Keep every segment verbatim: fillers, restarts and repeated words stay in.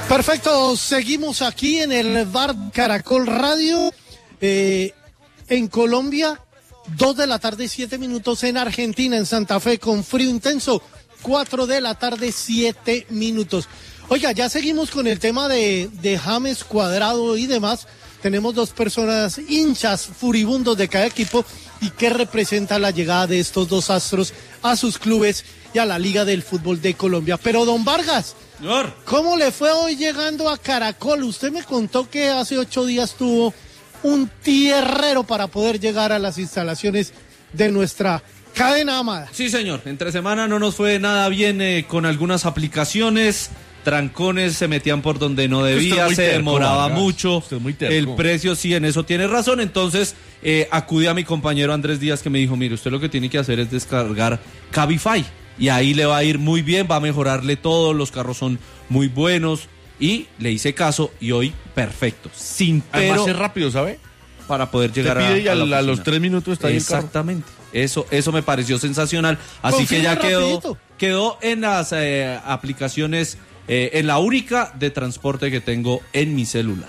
Perfecto, seguimos aquí en el Bar Caracol Radio, eh, en Colombia, dos de la tarde, siete minutos, en Argentina, en Santa Fe, con frío intenso, cuatro de la tarde, siete minutos. Oiga, ya seguimos con el tema de, de James, Cuadrado y demás. Tenemos dos personas hinchas furibundos de cada equipo y que representa la llegada de estos dos astros a sus clubes y a la Liga del Fútbol de Colombia. Pero don Vargas, señor, ¿cómo le fue hoy llegando a Caracol? Usted me contó que hace ocho días tuvo un tierrero para poder llegar a las instalaciones de nuestra cadena amada. Sí, señor, entre semana no nos fue nada bien eh, con algunas aplicaciones. Trancones se metían por donde no debía, se terco, demoraba Vargas. mucho, el precio sí, en eso tiene razón, entonces eh, acudí a mi compañero Andrés Díaz que me dijo, mire, usted lo que tiene que hacer es descargar Cabify y ahí le va a ir muy bien, va a mejorarle todo, los carros son muy buenos y le hice caso y hoy perfecto, sin pero... Además es rápido, ¿sabe? Para poder llegar Te pide a, a, y la a, a los tres minutos está ahí el carro. Exactamente. Eso, eso me pareció sensacional, así Confirma que ya quedó, quedó en las eh, aplicaciones... Eh, en la única de transporte que tengo en mi celular.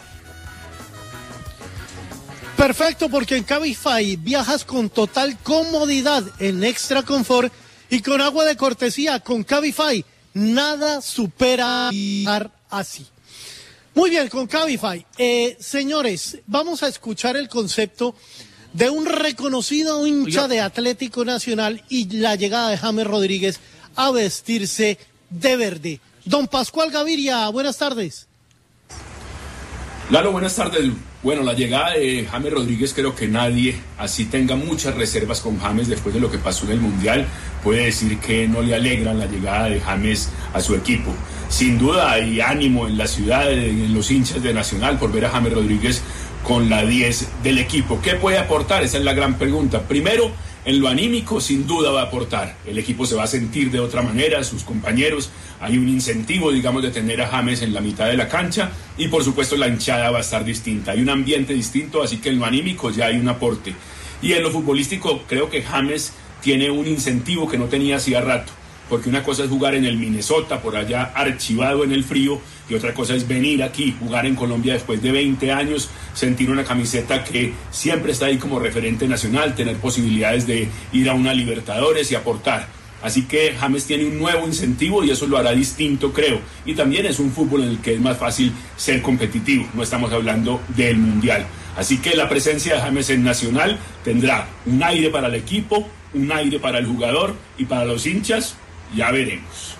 Perfecto, porque en Cabify viajas con total comodidad, en extra confort y con agua de cortesía. Con Cabify nada supera viajar así. Muy bien, con Cabify. Eh, señores, vamos a escuchar el concepto de un reconocido hincha Oiga. de Atlético Nacional y la llegada de James Rodríguez a vestirse de verde. Don Pascual Gaviria, buenas tardes. Lalo, buenas tardes. Bueno, la llegada de James Rodríguez, creo que nadie, así tenga muchas reservas con James después de lo que pasó en el Mundial, puede decir que no le alegran la llegada de James a su equipo. Sin duda hay ánimo en la ciudad, en los hinchas de Nacional, por ver a James Rodríguez con la diez del equipo. ¿Qué puede aportar? Esa es la gran pregunta. Primero, en lo anímico, sin duda va a aportar. El equipo se va a sentir de otra manera, sus compañeros. Hay un incentivo, digamos, de tener a James en la mitad de la cancha. Y, por supuesto, la hinchada va a estar distinta. Hay un ambiente distinto, así que en lo anímico ya hay un aporte. Y en lo futbolístico, creo que James tiene un incentivo que no tenía hacía rato. Porque una cosa es jugar en el Minnesota, por allá archivado en el frío, y otra cosa es venir aquí, jugar en Colombia después de veinte años, sentir una camiseta que siempre está ahí como referente nacional, tener posibilidades de ir a una Libertadores y aportar. Así que James tiene un nuevo incentivo y eso lo hará distinto, creo. Y también es un fútbol en el que es más fácil ser competitivo, no estamos hablando del Mundial. Así que la presencia de James en Nacional tendrá un aire para el equipo, un aire para el jugador y para los hinchas. Ya veremos.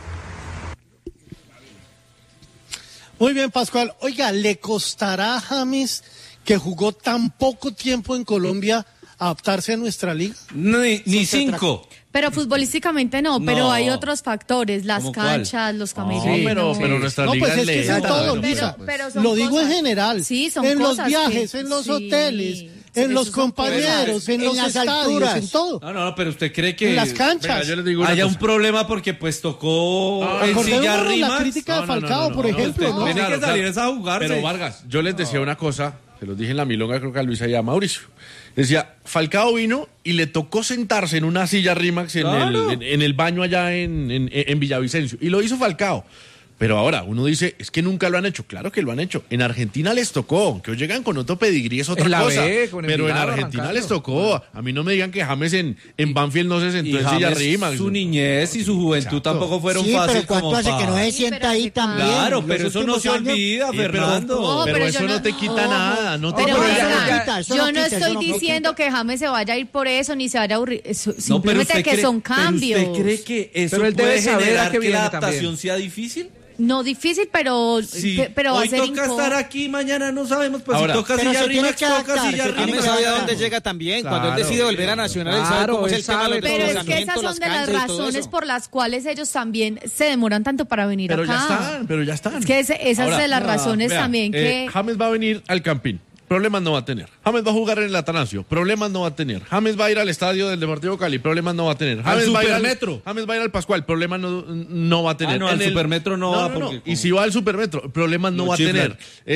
Muy bien, Pascual. Oiga, ¿le costará a James, que jugó tan poco tiempo en Colombia, adaptarse a nuestra liga? Ni, ni cinco. Pero futbolísticamente no, no, pero hay otros factores, las canchas, cuál? los camerinos. No, pero, pero nuestra no, liga pues es que son todos, pero, pero son lo digo cosas. en general. Sí, son en cosas los viajes, que, en los sí. hoteles, en los compañeros, en, en los estadios, alturas. En todo. No, no, pero usted cree que en las canchas venga, yo les digo haya cosa. un problema porque pues tocó ah, en silla Rimax. La crítica no, de Falcao, no, no, no, por no, ejemplo. no, ¿no? Tiene claro, que salir claro. a jugarse. Pero Vargas, yo les decía una cosa, se los dije en la milonga, creo que a Luisa y a Mauricio. Decía, Falcao vino y le tocó sentarse en una silla Rimax en, claro. el, en, en el baño allá en, en, en Villavicencio. Y lo hizo Falcao. Pero ahora uno dice, es que nunca lo han hecho. Claro que lo han hecho. En Argentina les tocó. Que hoy llegan con otro pedigrí es otra cosa. B, pero en Argentina arrancando. les tocó. A mí no me digan que James en, en Banfield no se sentó y en silla Rimax. Su niñez y su juventud Exacto. tampoco fueron sí, fáciles. Pero ¿cuánto hace pa... que no se sienta ahí también? Claro, pero eso no se años... olvida, sí, Fernando. No, pero, pero eso no, no te quita no, nada. No pero te pero quita nada. Quita, Yo no, no quita, estoy no diciendo quita. que James se vaya a ir por eso, ni se vaya a aburrir. Eso, no, simplemente que cree, son cambios. ¿Usted cree que eso pero él puede debe saber generar a qué que la viene adaptación también. sea difícil? No difícil, pero, sí. pe, pero va hoy a ser toca incómodo. estar aquí, mañana no sabemos, pues Ahora, si toca pero silla se tiene Rimax, que adaptar, toca silla se tiene Rimax. que James sabe a adaptar. dónde llega también. Claro. Cuando él decide volver a Nacional, él sabe Claro, cómo es él el tema de sabe, los Pero es que esas desplazamientos, son las de las canchas y todo razones eso. por las cuales ellos también se demoran tanto para venir Pero acá. ya están, pero ya están. Es que ese, esas Ahora, de las no, razones vea, también eh, que... James va a venir al Campín. Problemas no va a tener. James va a jugar en el Atanasio. Problemas no va a tener. James va a ir al estadio del Deportivo Cali. Problemas no va a tener. James Al va a ir al Supermetro. James va a ir al Pascual. Problemas no, no va a tener. Ah, no, En al el, Supermetro no, no va no, no. porque... Y si va al Supermetro, problemas no Lo va a chiflan. tener. Eh,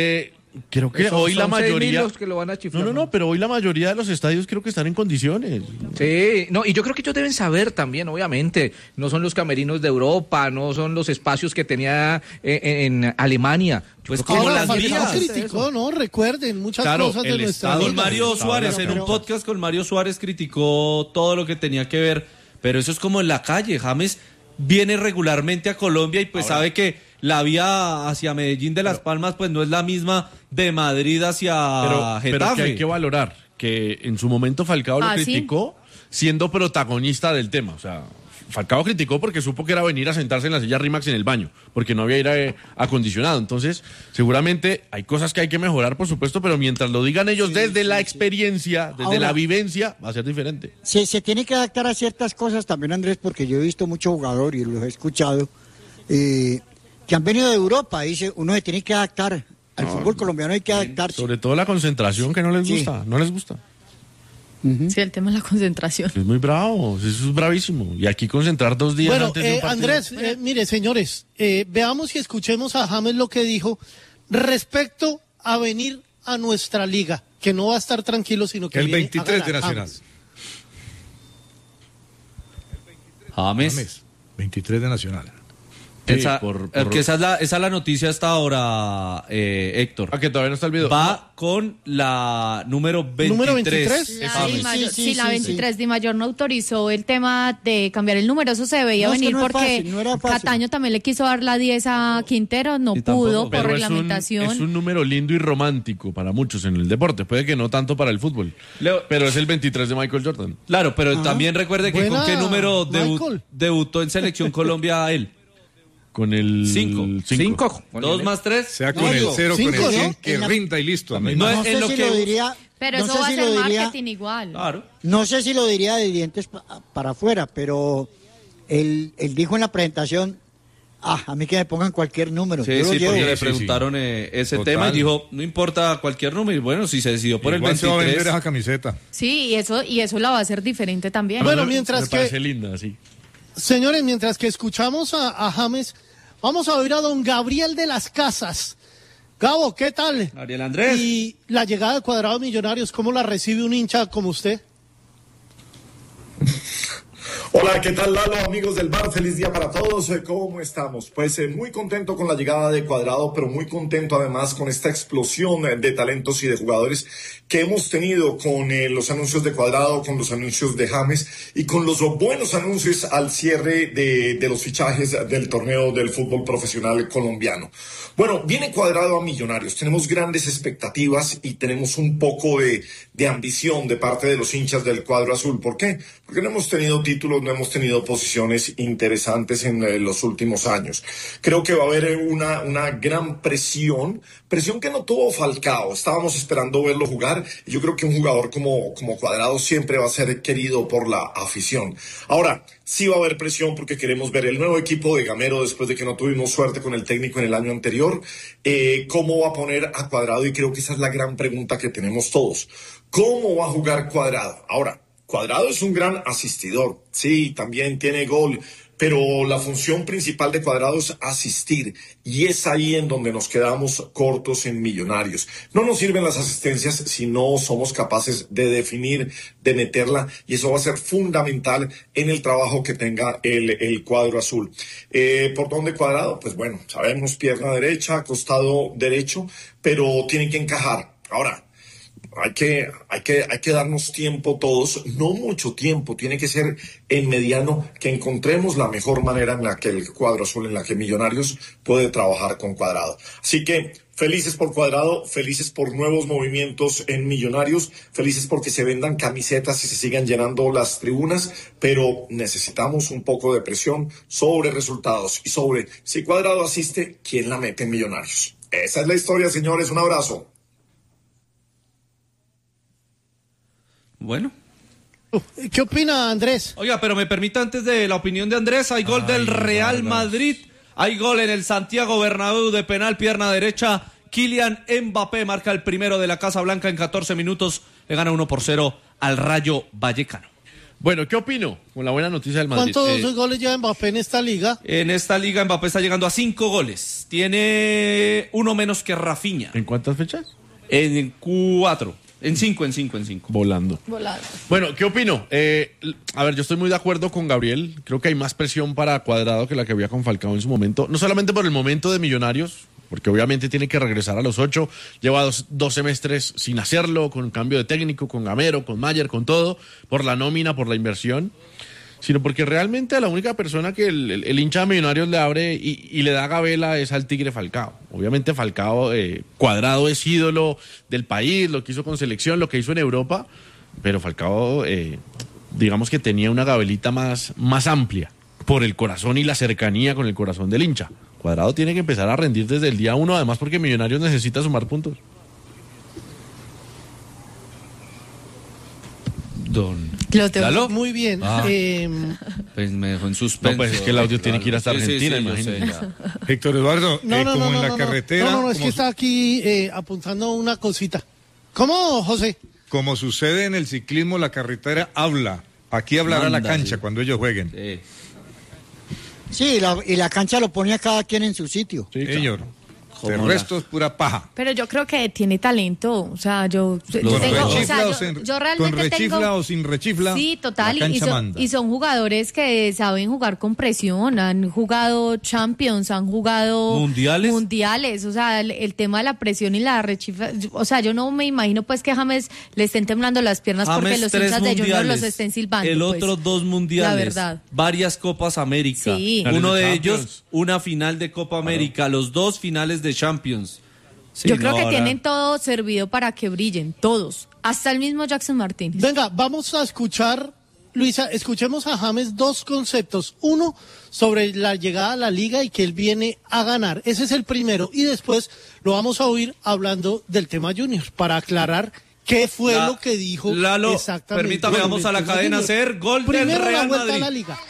Creo que hoy la mayoría los que lo van a chiflar. No, no, no, pero hoy la mayoría de los estadios creo que están en condiciones. Sí, no, y yo creo que ellos deben saber también, obviamente, no son los camerinos de Europa, no son los espacios que tenía en, en Alemania. Pues como las vías. criticó, ¿no? Recuerden muchas claro, cosas de nuestra vida. Con Mario Suárez, pero, en un podcast con Mario Suárez criticó todo lo que tenía que ver, pero eso es como en la calle. James viene regularmente a Colombia y pues ahora sabe que la vía hacia Medellín de Las pero, Palmas pues no es la misma de Madrid hacia pero, Getafe. Pero que hay que valorar que en su momento Falcao ¿Ah, lo criticó sí? siendo protagonista del tema. O sea, Falcao criticó porque supo que era venir a sentarse en la silla Rimax en el baño, porque no había aire acondicionado. Entonces, seguramente hay cosas que hay que mejorar, por supuesto, pero mientras lo digan ellos sí, desde sí, la experiencia, sí. desde Ahora, la vivencia, va a ser diferente. Se, se tiene que adaptar a ciertas cosas también, Andrés, porque yo he visto muchos jugadores y los he escuchado, eh, que han venido de Europa. Dice, uno se tiene que adaptar. Al no, fútbol colombiano hay que adaptarse. Sobre todo la concentración, que no les gusta, sí. no les gusta. Uh-huh. Sí, el tema es la concentración. Es muy bravo, eso es bravísimo. Y aquí concentrar dos días bueno, antes eh, de un partido. Andrés, eh, mire, señores, eh, veamos y escuchemos a James lo que dijo respecto a venir a nuestra liga, que no va a estar tranquilo, sino que el viene veintitrés a de ganar. Nacional. James. James. veintitrés de Nacional. Sí, esa, por, por... Que esa, es la, esa es la noticia hasta ahora, eh, Héctor. Ah, que todavía no está el video. Va con la número veintitrés. ¿Número veintitrés? La Di Mayor, sí, sí, sí, la veintitrés. Sí. Di Mayor no autorizó el tema de cambiar el número. Eso se veía no, venir es que no porque fácil, no Cataño también le quiso dar la diez a Quintero. No pudo por pero reglamentación. Es un, es un número lindo y romántico para muchos en el deporte. Puede que no tanto para el fútbol. Leo, pero es el veintitrés de Michael Jordan. Claro, pero ah, también recuerde que con qué número debu- debutó en Selección Colombia él. Con el cinco. cinco. Dos más tres. Sea con no, el cero, cinco, con el cien, ¿no? que la... rinda y listo. No, no, no sé en lo si que... lo diría... Pero no eso sé va si a ser diría, marketing igual. Claro. No sé si lo diría de dientes pa, para afuera, pero él, él dijo en la presentación, ah, a mí que me pongan cualquier número. Sí, sí, porque le preguntaron sí, sí. Eh, ese Total. tema y dijo, no importa cualquier número. Y bueno, si se decidió por igual el veintitrés. Se va a vender esa camiseta. Sí, y eso, y eso la va a hacer diferente también. Bueno, mientras me que... parece linda, sí. Señores, mientras que escuchamos a, a James... Vamos a oír a don Gabriel de las Casas. Gabo, ¿qué tal? Gabriel Andrés. Y la llegada de Cuadrado Millonarios, ¿cómo la recibe un hincha como usted? Hola, ¿qué tal, Lalo? Amigos del bar, feliz día para todos. ¿Cómo estamos? Pues eh, muy contento con la llegada de Cuadrado, pero muy contento además con esta explosión de talentos y de jugadores que hemos tenido con eh, los anuncios de Cuadrado, con los anuncios de James y con los buenos anuncios al cierre de, de los fichajes del torneo del fútbol profesional colombiano. Bueno, viene Cuadrado a Millonarios. Tenemos grandes expectativas y tenemos un poco de, de ambición de parte de los hinchas del cuadro azul. ¿Por qué? Porque no hemos tenido títulos, no hemos tenido posiciones interesantes en eh, los últimos años. Creo que va a haber una, una gran presión, presión que no tuvo Falcao. Estábamos esperando verlo jugar y yo creo que un jugador como, como Cuadrado siempre va a ser querido por la afición. Ahora, sí va a haber presión porque queremos ver el nuevo equipo de Gamero después de que no tuvimos suerte con el técnico en el año anterior. Eh, ¿Cómo va a poner a Cuadrado? Y creo que esa es la gran pregunta que tenemos todos. ¿Cómo va a jugar Cuadrado? Ahora, Cuadrado es un gran asistidor, sí, también tiene gol, pero la función principal de Cuadrado es asistir, y es ahí en donde nos quedamos cortos en Millonarios. No nos sirven las asistencias si no somos capaces de definir, de meterla, y eso va a ser fundamental en el trabajo que tenga el, el cuadro azul. Eh, ¿Por dónde Cuadrado? Pues bueno, sabemos, pierna derecha, costado derecho, pero tiene que encajar. Ahora, Hay que, hay que, hay que darnos tiempo todos, no mucho tiempo, tiene que ser en mediano, que encontremos la mejor manera en la que el cuadro azul, en la que Millonarios puede trabajar con Cuadrado. Así que felices por Cuadrado, felices por nuevos movimientos en Millonarios, felices porque se vendan camisetas y se sigan llenando las tribunas, pero necesitamos un poco de presión sobre resultados y sobre si Cuadrado asiste, ¿quién la mete en Millonarios? Esa es la historia, señores, un abrazo. Bueno. ¿Qué opina Andrés? Oiga, pero me permite antes de la opinión de Andrés, hay gol Ay, del Real Madrid, hay gol en el Santiago Bernabéu de penal, pierna derecha, Kylian Mbappé marca el primero de la Casa Blanca en catorce minutos, le gana uno por cero al Rayo Vallecano. Bueno, ¿qué opino con la buena noticia del Madrid? ¿Cuántos Eh, goles lleva Mbappé en esta liga? En esta liga Mbappé está llegando a cinco goles. Tiene uno menos que Rafinha. ¿En cuántas fechas? En cuatro. En cinco, en cinco, en cinco. Volando. Volado. Bueno, ¿qué opino? Eh, a ver, yo estoy muy de acuerdo con Gabriel. Creo que hay más presión para Cuadrado que la que había con Falcao en su momento. No solamente por el momento de Millonarios, porque obviamente tiene que regresar a los ocho. Lleva dos, dos semestres sin hacerlo, con cambio de técnico, con Gamero, con Mayer, con todo, por la nómina, por la inversión. Sino porque realmente a la única persona que el, el, el hincha de Millonarios le abre y, y le da gabela es al Tigre Falcao. Obviamente Falcao, eh, Cuadrado es ídolo del país, lo que hizo con selección, lo que hizo en Europa, pero Falcao, eh, digamos que tenía una gabelita más, más amplia por el corazón y la cercanía con el corazón del hincha. Cuadrado tiene que empezar a rendir desde el día uno, además porque Millonarios necesita sumar puntos. Don Lo tengo. ¿Lalo? Muy bien. Ah. Eh, Pues me dejó en suspenso. No, pues es que el audio tiene que ir hasta Sí, sí, Argentina, sí, yo imagínate. sé, ya. Héctor Eduardo, no, eh, no, como no, en no, la no, carretera. No, no, no, es como que su- está aquí eh, apuntando una cosita. ¿Cómo, José? Como sucede en el ciclismo, la carretera habla. Aquí hablará Manda, la cancha sí. cuando ellos jueguen. Sí. Sí, y la, y la cancha lo ponía cada quien en su sitio. Sí, claro. Señor. El ¿Cómo la- resto es pura paja. Pero yo creo que tiene talento, o sea, yo, yo Con tengo, o sea, rechifla o yo, sin, yo con realmente rechifla tengo... o sin rechifla. Sí, total, la y, cancha son, manda. y son jugadores que saben jugar con presión, han jugado Champions, han jugado ¿Mundiales? mundiales, o sea, el, el tema de la presión y la rechifla, o sea, yo no me imagino pues que James le estén temblando las piernas porque James, los tres hinchas de Junior mundiales. los estén silbando. El pues. otro dos mundiales. La verdad. Varias Copas América. Sí. Uno de Finales de ellos, Champions. una final de Copa América. Los dos finales de Champions. Sí, Yo creo no, que ahora- tienen todo servido para que brillen, todos, hasta el mismo Jackson Martínez. Venga, vamos a escuchar, Luisa, escuchemos a James dos conceptos. Uno, sobre la llegada a la liga y que él viene a ganar. Ese es el primero. Y después lo vamos a oír hablando del tema Junior, para aclarar qué fue La- lo que dijo Lalo, exactamente. permítame, con vamos el a la tema cadena a Junior. hacer gol del Primero la Real vuelta Madrid. a la liga.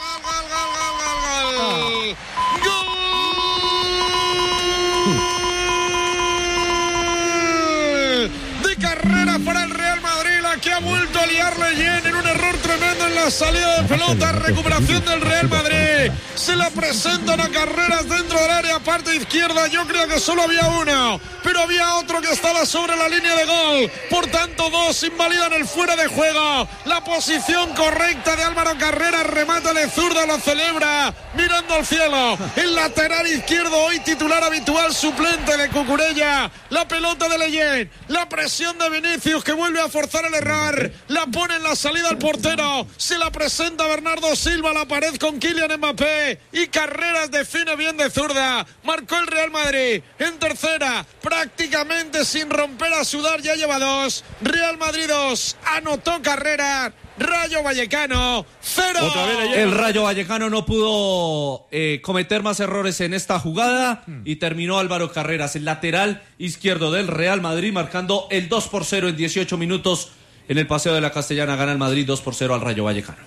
De carrera para el Real Madrid, la que ha vuelto a liarle Yen en un error tremendo en la salida de pelota, recuperación del Real Madrid, se la presentan a Carreras dentro del área, parte izquierda, yo creo que solo había uno, pero había otro que estaba sobre la línea de gol, por tanto dos invalidan el fuera de juego, la posición correcta de Álvaro Carreras, remata de zurda, lo celebra, mirando al cielo, el lateral izquierdo, hoy titular habitual, suplente de Cucurella, la pelota de Leyen, la presión de Vinicius que vuelve a forzar el error, la pone en la salida al portero, se la presenta Bernardo Silva a la pared con Kylian Mbappé y Carreras define bien de zurda, marcó el Real Madrid en tercera, prácticamente sin romper a sudar, ya lleva dos, Real Madrid dos, anotó Carreras, Rayo Vallecano cero. Otra vez Leyen. El Rayo Vallecano no pudo eh, cometer más errores en esta jugada y terminó Álvaro Carreras, el lateral izquierdo del Real Madrid, marcando el dos por cero en dieciocho minutos en el Paseo de la Castellana. Gana el Madrid dos por cero al Rayo Vallecano.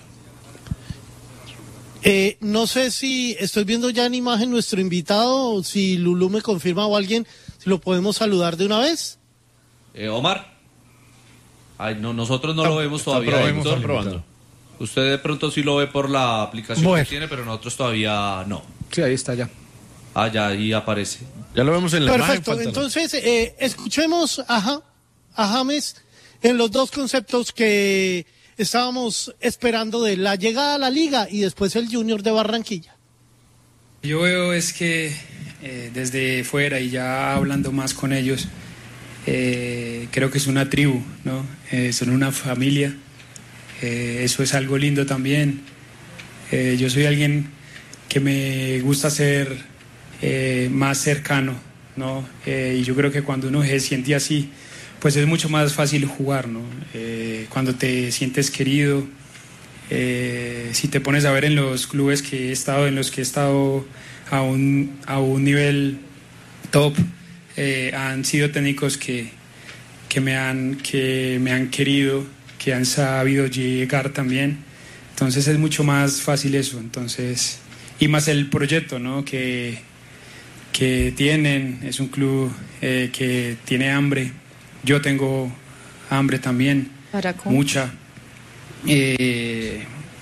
Eh, no sé si estoy viendo ya en imagen nuestro invitado, o si Lulú me confirma o alguien, si lo podemos saludar de una vez. Eh, Omar. Ay, no, nosotros no lo vemos todavía. probemos, Héctor. están probando. Usted de pronto sí lo ve por la aplicación Bueno. que tiene, pero nosotros todavía no. Sí, ahí está ya. Ah, ya ahí aparece. Ya lo vemos en la Perfecto, imagen. falta- entonces eh, escuchemos a, a James en los dos conceptos que estábamos esperando de la llegada a la liga y después el Junior de Barranquilla. Yo veo es que eh, desde fuera y ya hablando más con ellos, eh, creo que es una tribu, ¿no? Eh, son una familia, eh, eso es algo lindo también. Eh, yo soy alguien que me gusta ser eh, más cercano, ¿no? Eh, y yo creo que cuando uno se siente así, pues es mucho más fácil jugar, ¿no? Eh, cuando te sientes querido, eh, si te pones a ver en los clubes que he estado, en los que he estado a un, a un nivel top, eh, han sido técnicos que, que, me han, que me han querido, que han sabido llegar también. Entonces es mucho más fácil eso. Entonces, y más el proyecto, ¿no? que, que tienen. Es un club eh, que tiene hambre. Yo tengo hambre también, ¿Para cómo? mucha. Eh,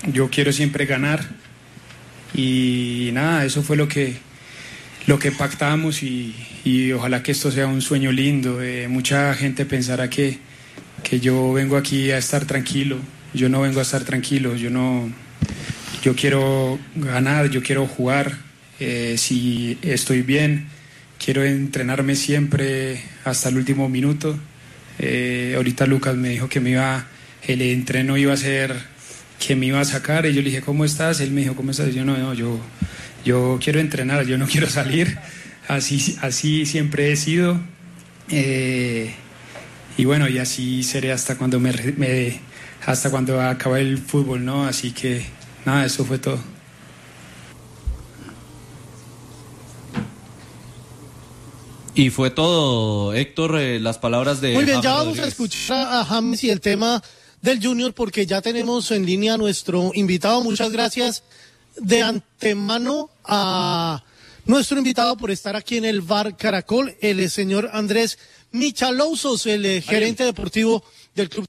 yo quiero siempre ganar y nada, eso fue lo que, lo que pactamos y, y ojalá que esto sea un sueño lindo. Eh, mucha gente pensará que, que yo vengo aquí a estar tranquilo, yo no vengo a estar tranquilo, yo no, yo quiero ganar, yo quiero jugar, eh, si estoy bien, quiero entrenarme siempre hasta el último minuto. Eh, ahorita Lucas me dijo que me iba, el entreno iba a ser, que me iba a sacar, y yo le dije, ¿cómo estás? Él me dijo, ¿cómo estás? Y yo no, no, yo, yo quiero entrenar, yo no quiero salir, así, así siempre he sido, eh, y bueno, y así seré hasta cuando me, me hasta cuando acabe el fútbol, ¿no? Así que nada, eso fue todo. Y fue todo, Héctor, eh, las palabras de... Muy bien, James ya vamos Rodríguez. a escuchar a James y el tema del Junior, porque ya tenemos en línea a nuestro invitado. Muchas gracias de antemano a nuestro invitado por estar aquí en el Bar Caracol, el señor Andrés Michalousos, el eh, gerente deportivo del club.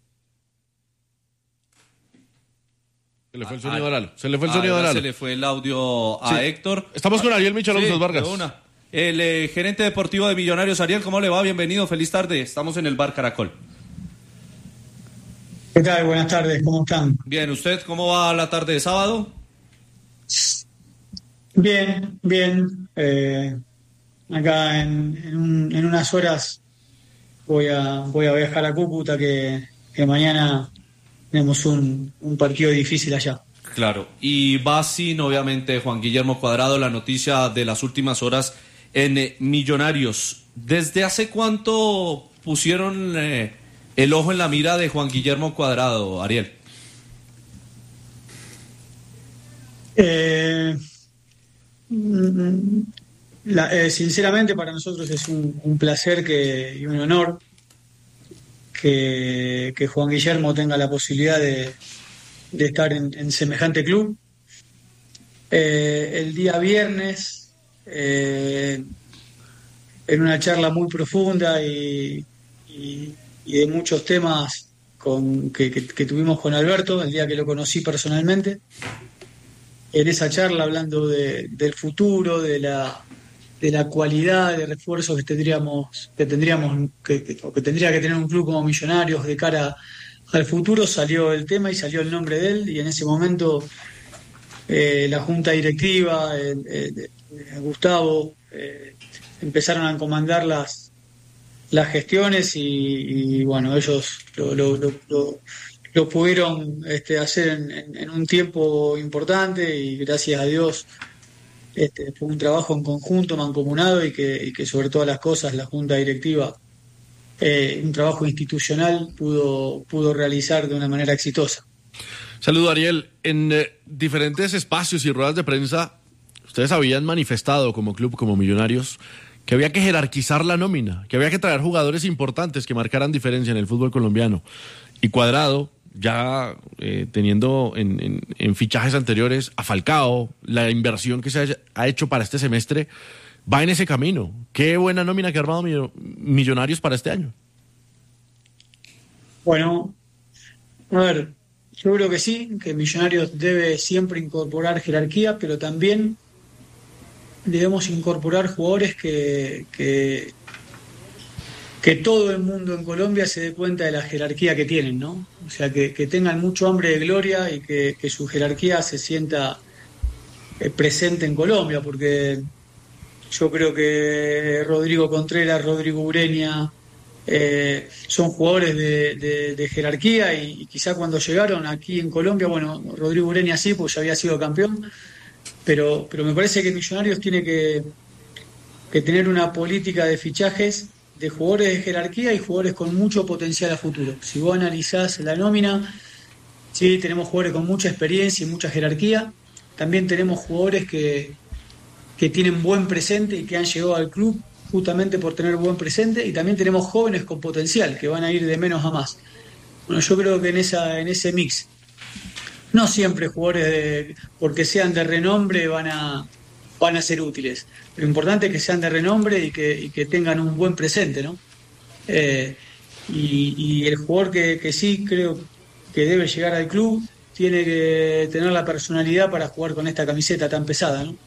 Se le fue el sonido a Lalo. Se le fue el sonido a Lalo. Se le fue el audio a Sí. Héctor. Estamos con Ariel Michalousos Sí, Vargas. de una. El eh, gerente deportivo de Millonarios. Ariel, ¿cómo le va? Bienvenido, feliz tarde. Estamos en el Bar Caracol. ¿Qué tal? Buenas tardes, ¿cómo están? Bien, ¿usted cómo va la tarde de sábado? Bien, bien. Eh, acá en, en, un- en unas horas voy a voy a viajar a Cúcuta, que, que mañana tenemos un, un partido difícil allá. Claro. Y va sin, obviamente, Juan Guillermo Cuadrado, la noticia de las últimas horas en eh, Millonarios. ¿Desde hace cuánto pusieron eh, el ojo en la mira de Juan Guillermo Cuadrado, Ariel? Eh, mm, la- eh, sinceramente para nosotros es un, un placer que, y un honor que, que Juan Guillermo tenga la posibilidad de, de estar en, en semejante club. Eh, el día viernes, eh, en una charla muy profunda y, y- y de muchos temas con, que, que- que tuvimos con Alberto, el día que lo conocí personalmente, en esa charla hablando de- del futuro, de la, de la cualidad de refuerzos que tendríamos, que tendríamos, que, que- o que tendría que tener un club como Millonarios de cara al futuro, salió el tema y salió el nombre de él, y en ese momento eh, la junta directiva, el- el- el Gustavo, eh, empezaron a comandar las, las gestiones y, y, bueno, ellos lo, lo- lo- lo- lo pudieron este, hacer en, en- en un tiempo importante, y gracias a Dios este, fue un trabajo en conjunto, mancomunado, y que, y que sobre todas las cosas la junta directiva, eh, un trabajo institucional, pudo, pudo realizar de una manera exitosa. Saludo, Ariel. En eh, diferentes espacios y ruedas de prensa, ustedes habían manifestado como club, como Millonarios, que había que jerarquizar la nómina, que había que traer jugadores importantes que marcaran diferencia en el fútbol colombiano. Y Cuadrado, ya eh, teniendo en, en- en fichajes anteriores a Falcao, la inversión que se ha, ha hecho para este semestre, va en ese camino. Qué buena nómina que ha armado Millo- Millonarios para este año. Bueno, a ver, yo creo que sí, que Millonarios debe siempre incorporar jerarquía, pero también debemos incorporar jugadores que, que, que todo el mundo en Colombia se dé cuenta de la jerarquía que tienen, ¿no? O sea, que, que tengan mucho hambre de gloria y que, que su jerarquía se sienta eh, presente en Colombia, porque yo creo que Rodrigo Contreras, Rodrigo Ureña, eh, son jugadores de, de- de jerarquía, y, y quizá cuando llegaron aquí en Colombia, bueno, Rodrigo Ureña sí, pues ya había sido campeón, pero, pero me parece que Millonarios tiene que, que tener una política de fichajes de jugadores de jerarquía y jugadores con mucho potencial a futuro. Si vos analizás la nómina, sí, tenemos jugadores con mucha experiencia y mucha jerarquía, también tenemos jugadores que, que tienen buen presente y que han llegado al club justamente por tener buen presente, y también tenemos jóvenes con potencial que van a ir de menos a más. Bueno, yo creo que en esa en ese mix, no siempre jugadores de, porque sean de renombre van a van a ser útiles. Lo importante es que sean de renombre y que, y que tengan un buen presente, ¿no? Eh, y, y el jugador que, que sí creo que debe llegar al club tiene que tener la personalidad para jugar con esta camiseta tan pesada, ¿no?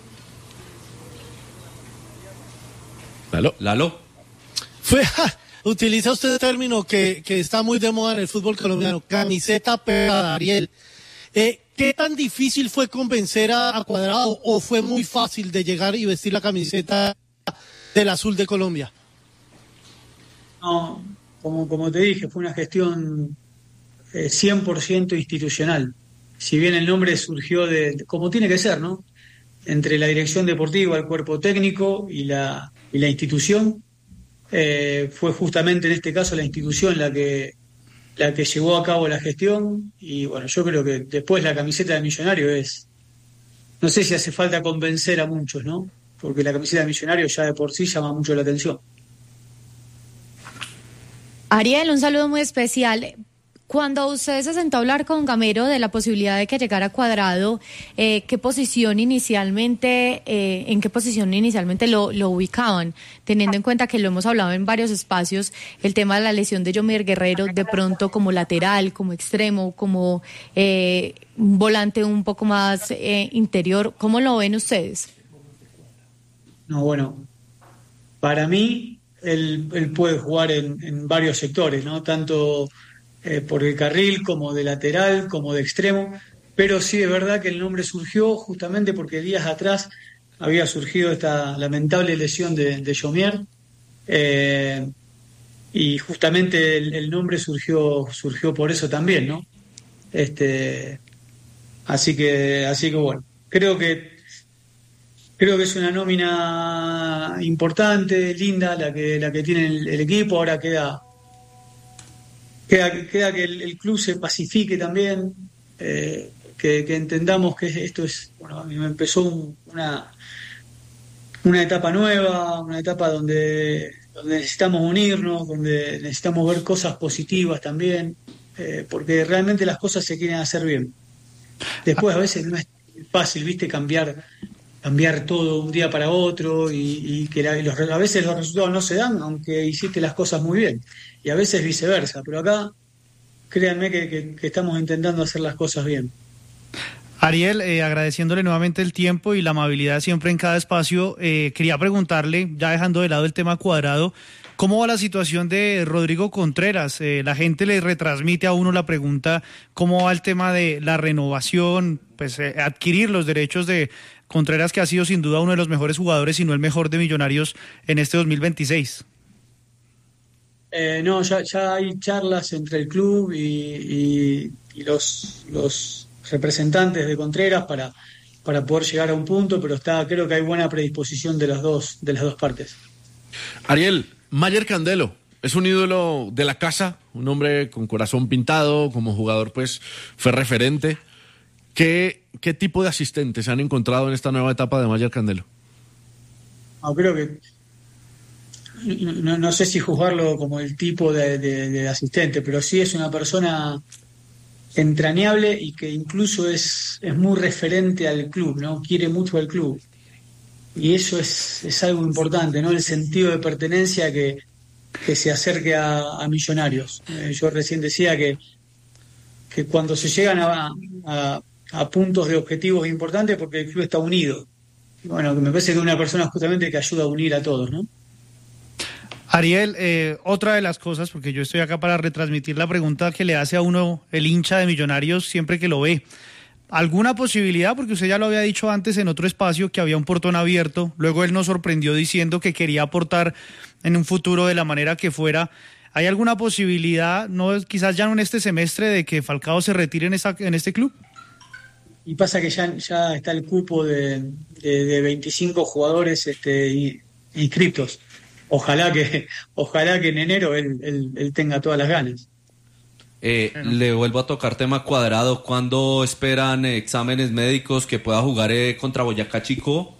Lalo. Lalo. Fue, utiliza usted el término que, que está muy de moda en el fútbol colombiano, camiseta pesada, Ariel. Eh, ¿Qué tan difícil fue convencer a, a Cuadrado o fue muy fácil de llegar y vestir la camiseta del azul de Colombia? No, como, como te dije, fue una gestión eh, cien por ciento institucional. Si bien el nombre surgió de, de, como tiene que ser, ¿no? Entre la dirección deportiva, el cuerpo técnico y la, y la institución, eh, fue justamente en este caso la institución la que la que llevó a cabo la gestión, y bueno, yo creo que después la camiseta de Millonario es, no sé si hace falta convencer a muchos, ¿no? Porque la camiseta de Millonario ya de por sí llama mucho la atención. Ariel, un saludo muy especial. Cuando usted se sentó a hablar con Gamero de la posibilidad de que llegara Cuadrado, eh, ¿qué posición inicialmente, eh, en qué posición inicialmente lo, lo ubicaban? Teniendo en cuenta que lo hemos hablado en varios espacios, el tema de la lesión de Yomer Guerrero, de pronto como lateral, como extremo, como eh, un volante un poco más eh, interior, ¿cómo lo ven ustedes? No, bueno, para mí él, él puede jugar en, en varios sectores, ¿no? Tanto Eh, por el carril, como de lateral, como de extremo, pero sí es verdad que el nombre surgió justamente porque días atrás había surgido esta lamentable lesión de, de Yomier, eh, y justamente el, el nombre surgió surgió por eso también, ¿no? Este, así que así que bueno, creo que creo que es una nómina importante, linda la que la que tiene el, el equipo. Ahora queda Queda, queda que el, el club se pacifique también, eh, que, que entendamos que esto es, bueno, a mí me empezó un, una, una etapa nueva, una etapa donde, donde necesitamos unirnos, donde necesitamos ver cosas positivas también, eh, porque realmente las cosas se quieren hacer bien. Después a veces no es fácil, viste, cambiar cambiar todo un día para otro, y, y que la, los, a veces los resultados no se dan, aunque hiciste las cosas muy bien, y a veces viceversa, pero acá créanme que, que, que estamos intentando hacer las cosas bien. Ariel, eh, agradeciéndole nuevamente el tiempo y la amabilidad siempre en cada espacio, eh, quería preguntarle, ya dejando de lado el tema Cuadrado, ¿cómo va la situación de Rodrigo Contreras? Eh, la gente le retransmite a uno la pregunta, ¿cómo va el tema de la renovación, pues eh, adquirir los derechos de Contreras, que ha sido sin duda uno de los mejores jugadores, si no el mejor de Millonarios en este dos mil veintiséis? Eh, no, ya, ya hay charlas entre el club y, y, y los, los representantes de Contreras para, para poder llegar a un punto, pero está, creo que hay buena predisposición de las dos, de las dos partes. Ariel, Mayer Candelo es un ídolo de la casa, un hombre con corazón pintado, como jugador pues fue referente. ¿Qué, qué tipo de asistentes han encontrado en esta nueva etapa de Mayer Candelo? No, creo que no, no sé si juzgarlo como el tipo de, de, de asistente, pero sí es una persona entrañable y que incluso es, es muy referente al club, ¿no? Quiere mucho al club. Y eso es, es algo importante, ¿no? El sentido de pertenencia que, que se acerque a, a Millonarios. Eh, yo recién decía que, que cuando se llegan a, a a puntos de objetivos importantes, porque el club está unido. Bueno, me parece que es una persona justamente que ayuda a unir a todos, ¿no? Ariel, eh, otra de las cosas, porque yo estoy acá para retransmitir la pregunta que le hace a uno el hincha de Millonarios siempre que lo ve. ¿Alguna posibilidad? Porque usted ya lo había dicho antes en otro espacio, que había un portón abierto. Luego él nos sorprendió diciendo que quería aportar en un futuro de la manera que fuera. ¿Hay alguna posibilidad, no quizás ya no en este semestre, de que Falcao se retire en, esta, en este club? Y pasa que ya, ya está el cupo de, de, de veinticinco jugadores este, inscriptos. Ojalá que, ojalá que en enero él, él, él tenga todas las ganas. Eh, le vuelvo a tocar tema Cuadrado. ¿Cuándo esperan eh, exámenes médicos que pueda jugar eh, contra Boyacá Chico?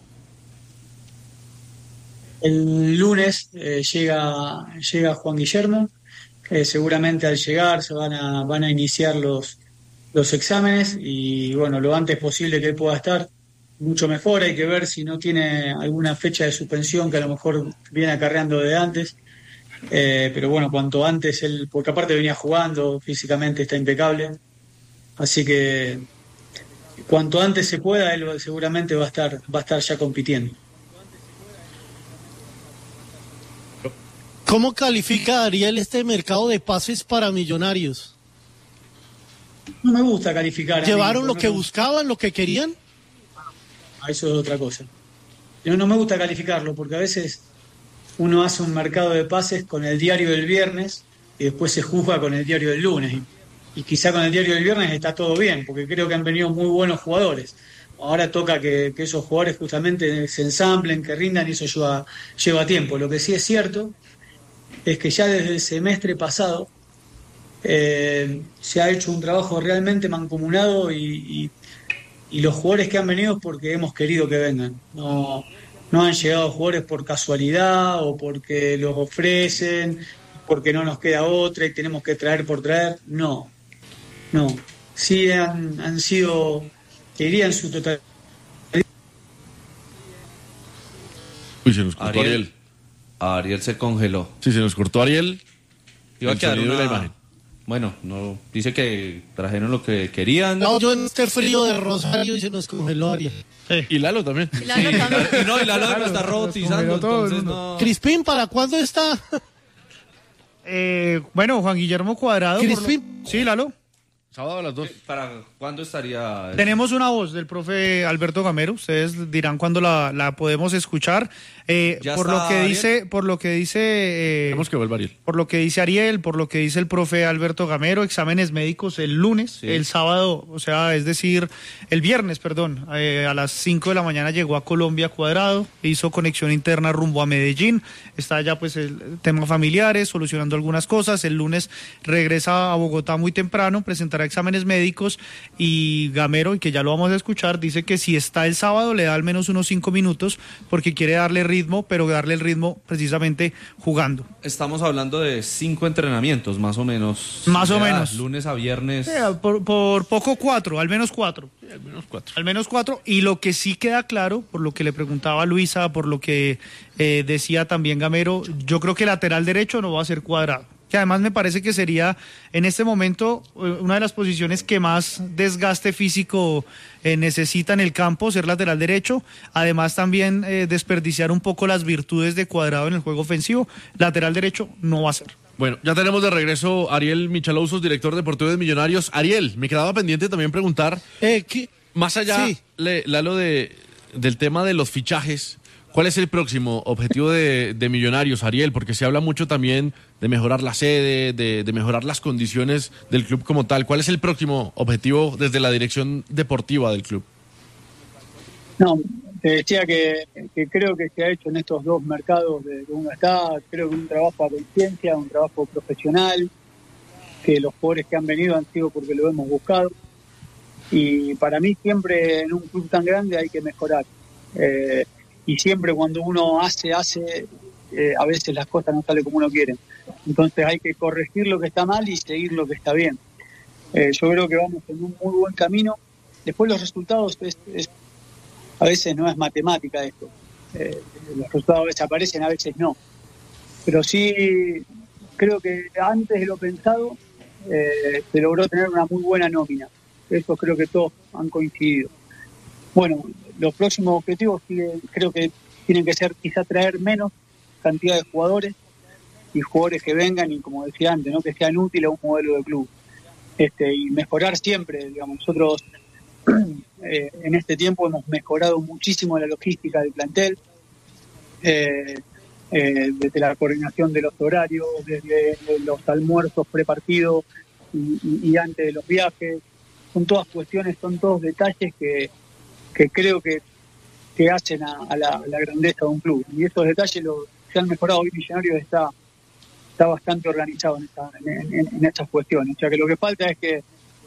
El lunes eh, llega, llega Juan Guillermo. Eh, seguramente al llegar se van a, van a iniciar los los exámenes y bueno, lo antes posible que él pueda estar, mucho mejor. Hay que ver si no tiene alguna fecha de suspensión que a lo mejor viene acarreando de antes, eh, pero bueno, cuanto antes él, porque aparte venía jugando, físicamente está impecable, Así que cuanto antes se pueda, él seguramente va a estar, va a estar ya compitiendo. ¿Cómo califica Ariel este mercado de pases para Millonarios? No me gusta calificar. ¿Llevaron mí, lo no que me... buscaban, lo que querían? Ah, eso es otra cosa. Yo no me gusta calificarlo porque a veces uno hace un mercado de pases con el diario del viernes y después se juzga con el diario del lunes. Y, y quizá con el diario del viernes está todo bien, porque creo que han venido muy buenos jugadores. Ahora toca que, que esos jugadores justamente se ensamblen, que rindan, y eso lleva, lleva tiempo. Lo que sí es cierto es que ya desde el semestre pasado eh, se ha hecho un trabajo realmente mancomunado y, y, y los jugadores que han venido es porque hemos querido que vengan. No, no han llegado jugadores por casualidad o porque los ofrecen, porque no nos queda otra y tenemos que traer por traer. No, no. Sí han, han sido, te diría en su totalidad. Uy, se nos cortó Ariel. Ariel. Ariel se congeló. Sí, se nos cortó Ariel. Iba a quedar una... la imagen. Bueno, no, dice que trajeron lo que querían. No, yo en este frío de Rosario y se nos congeló Ariel. Sí. Y Lalo también. Y Lalo sí, también. Y no, y Lalo Lalo está robotizando, entonces no. Crispín, ¿para cuándo está? eh, bueno, Juan Guillermo Cuadrado. Crispín. Lo... Sí, Lalo. Sábado a las dos. ¿Para cuándo estaría? Tenemos una voz del profe Alberto Gamero. Ustedes dirán cuándo la, la podemos escuchar. Eh, por lo que Ariel? dice, por lo que dice, eh, Tenemos que vuelva Ariel. Por lo que dice Ariel, por lo que dice el profe Alberto Gamero, exámenes médicos el lunes, sí. El sábado, o sea, es decir, el viernes, perdón, eh, a las cinco de la mañana llegó a Colombia Cuadrado, hizo conexión interna rumbo a Medellín, está ya pues el tema familiares, solucionando algunas cosas. El lunes regresa a Bogotá muy temprano, presentará exámenes médicos, y Gamero, y que ya lo vamos a escuchar, dice que si está el sábado le da al menos unos cinco minutos porque quiere darle ritmo, pero darle el ritmo precisamente jugando. Estamos hablando de cinco entrenamientos, más o menos. Más o menos. Lunes a viernes. Sí, por, por poco cuatro, al menos cuatro. Sí, al menos cuatro. Al menos cuatro. Y lo que sí queda claro, por lo que le preguntaba Luisa, por lo que eh, decía también Gamero, yo creo que lateral derecho no va a ser Cuadrado. Que además me parece que sería en este momento una de las posiciones que más desgaste físico eh, necesita en el campo, ser lateral derecho. Además también eh, desperdiciar un poco las virtudes de Cuadrado en el juego ofensivo. Lateral derecho no va a ser. Bueno, ya tenemos de regreso Ariel Michalousos, director deportivo de Millonarios. Ariel, me quedaba pendiente también preguntar, eh, ¿qué? más allá, sí. le, Lalo, de, del tema de los fichajes, ¿cuál es el próximo objetivo de, de Millonarios, Ariel? Porque se habla mucho también de mejorar la sede, de, de mejorar las condiciones del club como tal. ¿Cuál es el próximo objetivo desde la dirección deportiva del club? No, te decía que, que creo que se ha hecho en estos dos mercados de que uno está, creo que un trabajo a conciencia, un trabajo profesional, que los jugadores que han venido han sido porque lo hemos buscado. Y para mí siempre en un club tan grande hay que mejorar. Eh, y siempre cuando uno hace, hace, eh, a veces las cosas no salen como uno quiere. Entonces hay que corregir lo que está mal y seguir lo que está bien. Eh, yo creo que vamos en un muy buen camino. Después los resultados, es, es, a veces no es matemática esto. Eh, los resultados a veces aparecen, a veces no. Pero sí, creo que antes de lo pensado, eh, se logró tener una muy buena nómina. Eso creo que todos han coincidido. Bueno, los próximos objetivos siguen, creo que tienen que ser quizá traer menos cantidad de jugadores y jugadores que vengan y, como decía antes, ¿no?, que sean útiles a un modelo de club. Este, y mejorar siempre, digamos, nosotros eh, en este tiempo hemos mejorado muchísimo la logística del plantel, eh, eh, desde la coordinación de los horarios, desde los almuerzos prepartidos y, y, y antes de los viajes. Son todas cuestiones, son todos detalles que, que creo que, que hacen a, a, la, a la grandeza de un club. Y esos detalles los, se han mejorado. Hoy Millonarios está, está bastante organizado en, esta, en, en, en estas cuestiones. O sea que lo que falta es que,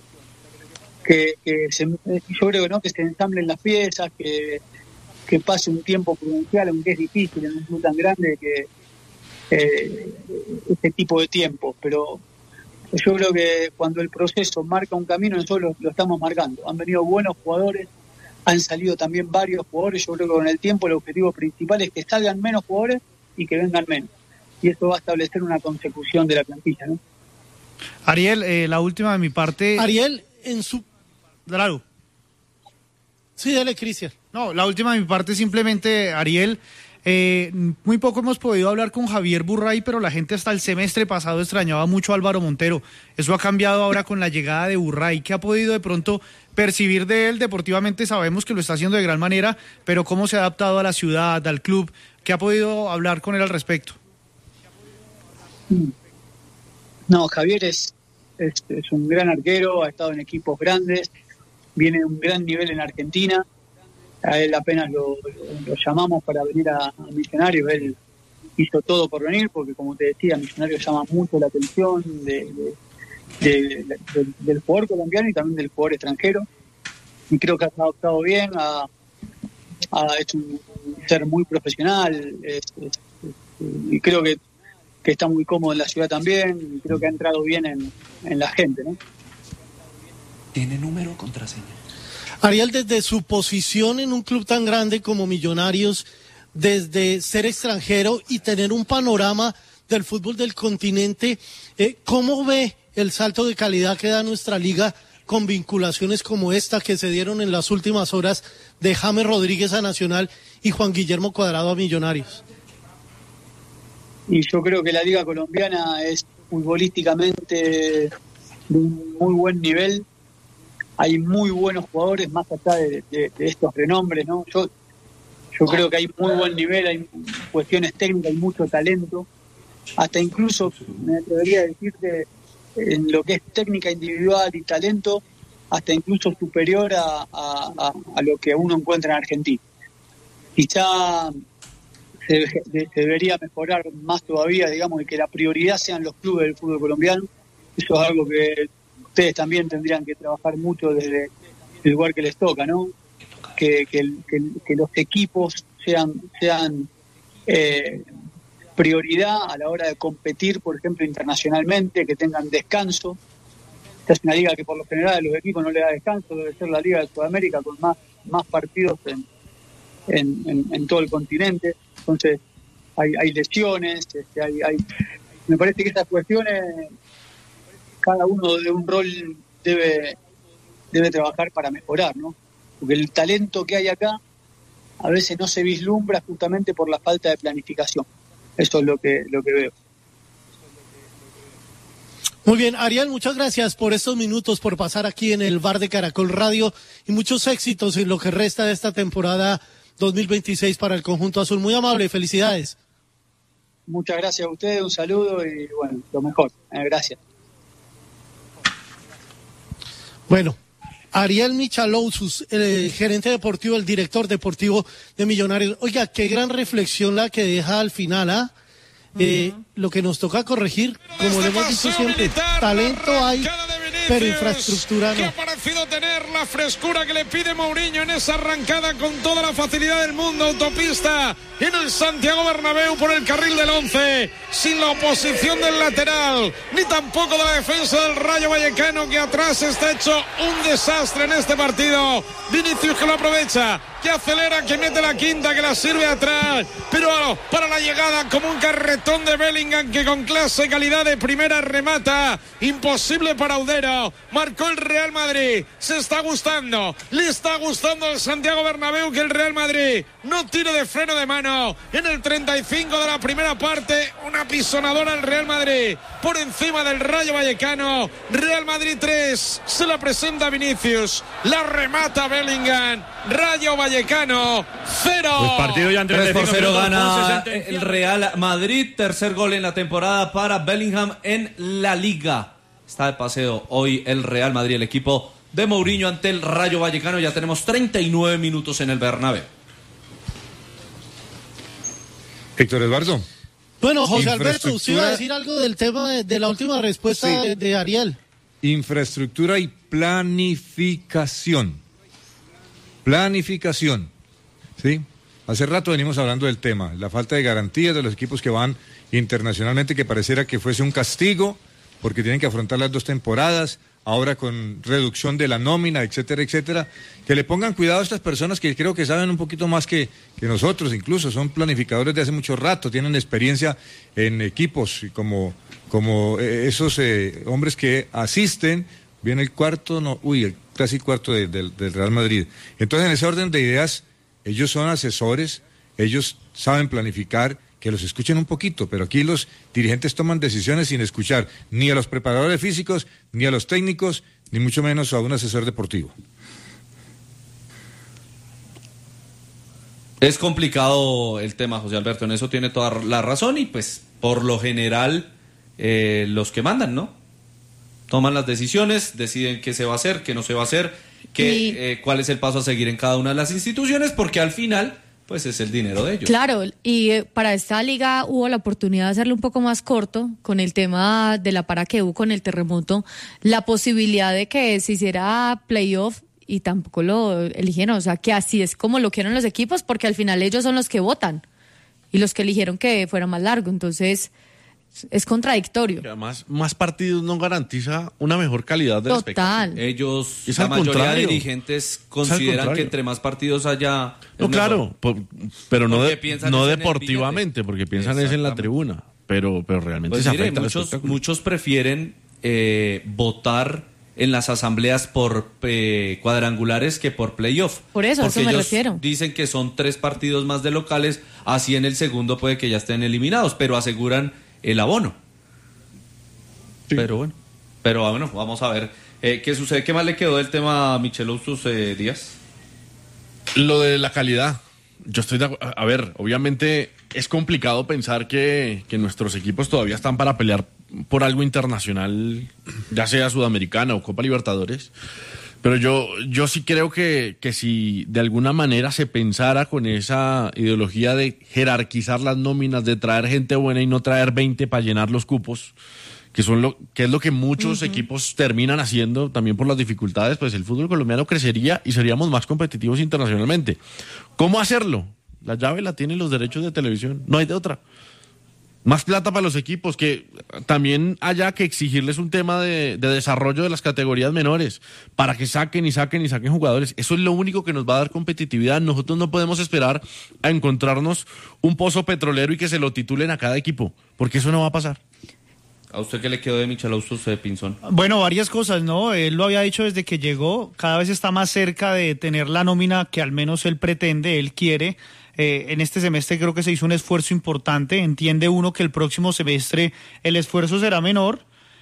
que, que se, yo creo que no que se ensamblen las piezas, que, que pase un tiempo prudencial, aunque es difícil en un club tan grande que eh, este tipo de tiempo. Pero yo creo que cuando el proceso marca un camino, nosotros lo, lo estamos marcando. Han venido buenos jugadores, han salido también varios jugadores. Yo creo que con el tiempo el objetivo principal es que salgan menos jugadores y que vengan menos. Y eso va a establecer una consecución de la plantilla, ¿no? Ariel, eh, la última de mi parte. Ariel, en su... Claro. Sí, dale, Cristian. No, la última de mi parte simplemente, Ariel, eh, muy poco hemos podido hablar con Javier Burray, pero la gente hasta el semestre pasado extrañaba mucho a Álvaro Montero. Eso ha cambiado ahora con la llegada de Burray. ¿Qué ha podido de pronto percibir de él? Deportivamente sabemos que lo está haciendo de gran manera, pero ¿cómo se ha adaptado a la ciudad, al club? ¿Qué ha podido hablar con él al respecto? No, Javier es, es, es un gran arquero, ha estado en equipos grandes, viene de un gran nivel en Argentina. A él apenas lo, lo, lo llamamos para venir a, a Millonarios, él hizo todo por venir, porque como te decía, Millonarios llama mucho la atención de, de, de, de, de, del jugador colombiano y también del jugador extranjero, y creo que ha adaptado bien, ha, ha hecho un ser muy profesional, es, es, es, y creo que, que está muy cómodo en la ciudad también, y creo que ha entrado bien en, en la gente, ¿no? ¿Tiene número, contraseña? Ariel, desde su posición en un club tan grande como Millonarios, desde ser extranjero y tener un panorama del fútbol del continente, eh, ¿cómo ve el salto de calidad que da nuestra liga con vinculaciones como esta que se dieron en las últimas horas de James Rodríguez a Nacional y Juan Guillermo Cuadrado a Millonarios? Y yo creo que la liga colombiana es futbolísticamente de un muy buen nivel. Hay muy buenos jugadores más allá de, de, de estos renombres, ¿no? Yo, yo creo que hay muy buen nivel, hay cuestiones técnicas, hay mucho talento. Hasta incluso, me atrevería a decirte, en lo que es técnica individual y talento, hasta incluso superior a, a, a, a lo que uno encuentra en Argentina. Quizá se, se debería mejorar más todavía, digamos, y que la prioridad sean los clubes del fútbol colombiano. Eso es algo que ustedes también tendrían que trabajar mucho desde el lugar que les toca, ¿no? Que, que, que, que los equipos sean, sean eh, prioridad a la hora de competir, por ejemplo, internacionalmente, que tengan descanso. Esta es una liga que por lo general a los equipos no le da descanso, debe ser la liga de Sudamérica con más, más partidos en, en, en, en todo el continente. Entonces hay, hay lesiones, este, hay, hay, me parece que estas cuestiones cada uno de un rol debe, debe trabajar para mejorar, ¿no? Porque el talento que hay acá a veces no se vislumbra justamente por la falta de planificación. Eso es lo que, lo que veo. Muy bien, Ariel, muchas gracias por estos minutos, por pasar aquí en el bar de Caracol Radio y muchos éxitos en lo que resta de esta temporada dos mil veintiséis para el conjunto azul. Muy amable, felicidades. Muchas gracias a ustedes, un saludo y bueno, lo mejor. Eh, gracias. Bueno, Ariel Michalousus, el gerente deportivo, el director deportivo de Millonarios. Oiga, qué gran reflexión la que deja al final, ¿ah? ¿eh? Uh-huh. Eh, lo que nos toca corregir, como le hemos dicho siempre, talento hay, pero infraestructura no. Que ha parecido tener la frescura que le pide Mourinho en esa arrancada con toda la facilidad del mundo, autopista en el Santiago Bernabéu por el carril del once, sin la oposición del lateral, ni tampoco de la defensa del Rayo Vallecano, que atrás está hecho un desastre en este partido. Vinicius que lo aprovecha, que acelera, que mete la quinta, que la sirve atrás, pero para la llegada como un carretón de Bellingham, que con clase y calidad de primera remata, imposible para Audero. Marcó el Real Madrid, se está gustando, le está gustando el Santiago Bernabéu que el Real Madrid no tire de freno de mano. En el treinta y cinco de la primera parte, una pisonadora al Real Madrid por encima del Rayo Vallecano. Real Madrid tres, se la presenta Vinicius, la remata Bellingham. Rayo Vallecano cero. Pues partido ya en tres por cero gana el Real Madrid, tercer gol en la temporada para Bellingham en la Liga. Está de paseo hoy el Real Madrid, el equipo de Mourinho ante el Rayo Vallecano. Ya tenemos treinta y nueve minutos en el Bernabéu. Héctor Eduardo. Bueno, José Alberto, usted iba a decir algo del tema de, de la última respuesta sí. de, de Ariel. Infraestructura y planificación. Planificación. ¿Sí? Hace rato venimos hablando del tema, la falta de garantías de los equipos que van internacionalmente, que pareciera que fuese un castigo, porque tienen que afrontar las dos temporadas, ahora con reducción de la nómina, etcétera, etcétera. Que le pongan cuidado a estas personas que creo que saben un poquito más que, que nosotros, incluso son planificadores de hace mucho rato, tienen experiencia en equipos como, como esos eh, hombres que asisten viene el cuarto, no, uy, el casi cuarto de, de, del Real Madrid. Entonces, en ese orden de ideas, ellos son asesores, ellos saben planificar, que los escuchen un poquito, pero aquí los dirigentes toman decisiones sin escuchar ni a los preparadores físicos, ni a los técnicos, ni mucho menos a un asesor deportivo. Es complicado el tema, José Alberto, en eso tiene toda la razón y pues por lo general eh, los que mandan, ¿no? Toman las decisiones, deciden qué se va a hacer, qué no se va a hacer, qué, y... eh, cuál es el paso a seguir en cada una de las instituciones, porque al final pues es el dinero de ellos. Claro, y eh, para esta liga hubo la oportunidad de hacerlo un poco más corto con el tema de la para que hubo con el terremoto, la posibilidad de que se hiciera playoff y tampoco lo eligieron, o sea que así es como lo quieren los equipos, porque al final ellos son los que votan y los que eligieron que fuera más largo, entonces es contradictorio. Y además, más partidos no garantiza una mejor calidad del espectáculo. Total. Ellos, es la mayoría contrario. de dirigentes consideran que entre más partidos haya... No, claro, por, pero no, de, no deportivamente, porque piensan es en la tribuna, pero, pero realmente pues se mire, afecta al muchos, espectáculo. muchos prefieren eh, votar en las asambleas por eh, cuadrangulares que por playoff. Por eso, a eso me ellos refiero. Dicen que son tres partidos más de locales, así en el segundo puede que ya estén eliminados, pero aseguran el abono. Sí. Pero bueno, pero bueno, vamos a ver eh, qué sucede. ¿Qué más le quedó del tema a Michel Oustos eh, Díaz? Lo de la calidad. Yo estoy de acuerdo. A ver, obviamente es complicado pensar que, que nuestros equipos todavía están para pelear por algo internacional, ya sea Sudamericana o Copa Libertadores. Pero yo, yo sí creo que, que si de alguna manera se pensara con esa ideología de jerarquizar las nóminas, de traer gente buena y no traer veinte para llenar los cupos, que son lo que es lo que muchos uh-huh. equipos terminan haciendo también por las dificultades, pues el fútbol colombiano crecería y seríamos más competitivos internacionalmente. ¿Cómo hacerlo? La llave la tienen los derechos de televisión, no hay de otra. Más plata para los equipos, que también haya que exigirles un tema de, de desarrollo de las categorías menores, para que saquen y saquen y saquen jugadores. Eso es lo único que nos va a dar competitividad. Nosotros no podemos esperar a encontrarnos un pozo petrolero y que se lo titulen a cada equipo, porque eso no va a pasar. ¿A usted qué le quedó de Michel Oustos de Pinzón? Bueno, varias cosas, ¿no? Él lo había dicho desde que llegó, cada vez está más cerca de tener la nómina que al menos él pretende, él quiere. Eh, en este semestre creo que se hizo un esfuerzo importante, entiende uno que el próximo semestre el esfuerzo será menor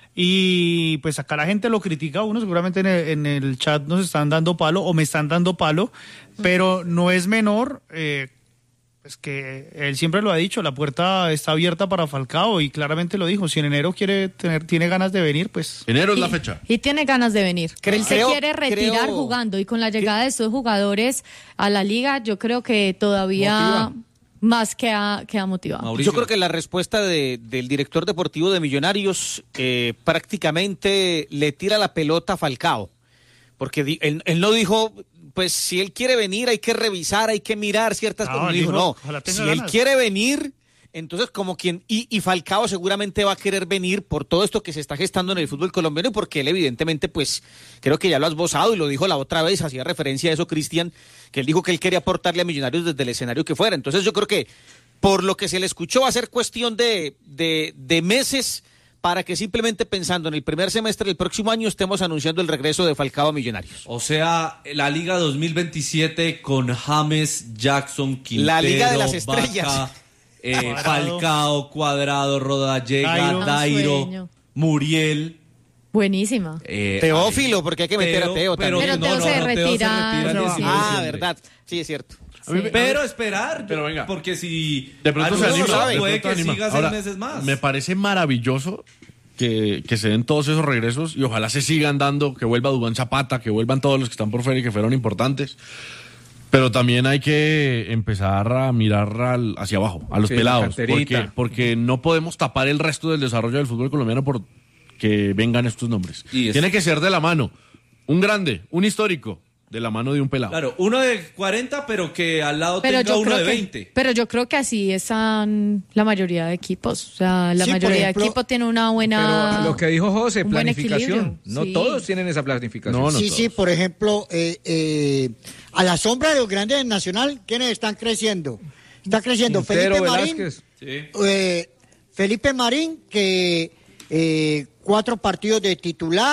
y pues acá la gente lo critica a uno, seguramente en el, en el chat nos están dando palo o me están dando palo, pero no es menor, eh, pues que él siempre lo ha dicho, la puerta está abierta para Falcao y claramente lo dijo, si en enero quiere tener, tiene ganas de venir, pues... Enero es y, la fecha. Y tiene ganas de venir. Creo, él se quiere retirar creo, jugando y con la llegada de estos jugadores a la liga, yo creo que todavía motiva. Más que ha, que ha motivado. Mauricio. Yo creo que la respuesta de, del director deportivo de Millonarios eh, prácticamente le tira la pelota a Falcao, porque di, él, él no dijo... Pues si él quiere venir hay que revisar, hay que mirar ciertas cosas. No, dijo, no, si ganas. Él quiere venir, entonces como quien... Y, y Falcao seguramente va a querer venir por todo esto que se está gestando en el fútbol colombiano y porque él evidentemente, pues, creo que ya lo has esbozado y lo dijo la otra vez, hacía referencia a eso Cristian, que él dijo que él quería aportarle a Millonarios desde el escenario que fuera. Entonces yo creo que por lo que se le escuchó va a ser cuestión de, de, de meses para que simplemente pensando en el primer semestre del próximo año estemos anunciando el regreso de Falcao a Millonarios. O sea, la Liga dos mil veintisiete con James, Jackson, Quintero, la Liga de las Estrellas. Vaca, eh, Falcao, Cuadrado, Rodallega, Dairo, Dairo Muriel. Buenísima. Eh, Teófilo, porque hay que meter Teo, a Teo pero, también. Pero Teo, no, se, no, retira. Teo se retira. No, ah, verdad. Sí, es cierto. Sí. Pero esperar, pero venga, porque si de pronto se anima, sabe, de puede pronto que anima. siga Ahora, seis meses más. Me parece maravilloso que, que se den todos esos regresos y ojalá se sigan dando, que vuelva Duván Zapata, que vuelvan todos los que están por fuera y que fueron importantes. Pero también hay que empezar a mirar al, hacia abajo, a los sí, pelados, porque, porque no podemos tapar el resto del desarrollo del fútbol colombiano por que vengan estos nombres. Tiene que ser de la mano, un grande, un histórico, de la mano de un pelado. Claro, uno de cuarenta, pero que al lado pero tenga uno de veinte. Que, pero yo creo que así están la mayoría de equipos. O sea, la sí, mayoría ejemplo, de equipos tiene una buena... Pero lo que dijo José, planificación. No sí. Todos tienen esa planificación. No, no sí, todos. sí, por ejemplo, eh, eh, a la sombra de los grandes del Nacional, ¿quiénes están creciendo? Está creciendo Quintero, Felipe Velázquez. Marín, Sí. Eh, Felipe Marín, que eh, cuatro partidos de titular,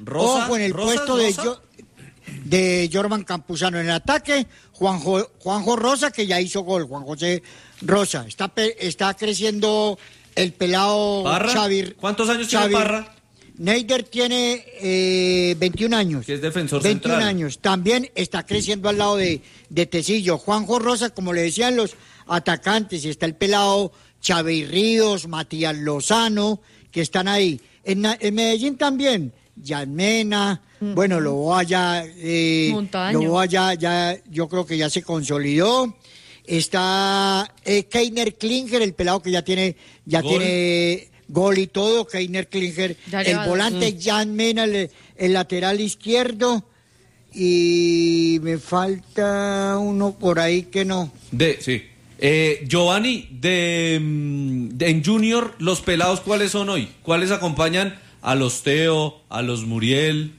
Rosa, ojo en el Rosa, puesto Rosa. de, yo, de Jorman Campuzano. En el ataque, Juanjo, Juanjo Rosa, que ya hizo gol, Juan José Rosa. Está, pe, está creciendo el pelado ¿Parra? Xavi. ¿Cuántos años Xavi. tiene Parra? Neider tiene eh, veintiún años. Que es defensor veintiún central. años. También está creciendo al lado de, de Tecillo. Juanjo Rosa, como le decían los atacantes, y está el pelado Xavi Ríos, Matías Lozano, que están ahí. En, en Medellín también, Yanmena, uh-huh. bueno, Loboa ya, eh, Montaño. Loboa ya, ya, yo creo que ya se consolidó. Está eh, Keiner Klinger, el pelado que ya tiene, ya Gol. tiene gol y todo, Keiner Klinger, Ya el lleva- volante mm. Jan Mena, el, el lateral izquierdo, y me falta uno por ahí que no. De, sí. Eh, Giovanni, de, mm, de- en Junior, los pelados, ¿cuáles son hoy? ¿Cuáles acompañan a los Teo, a los Muriel?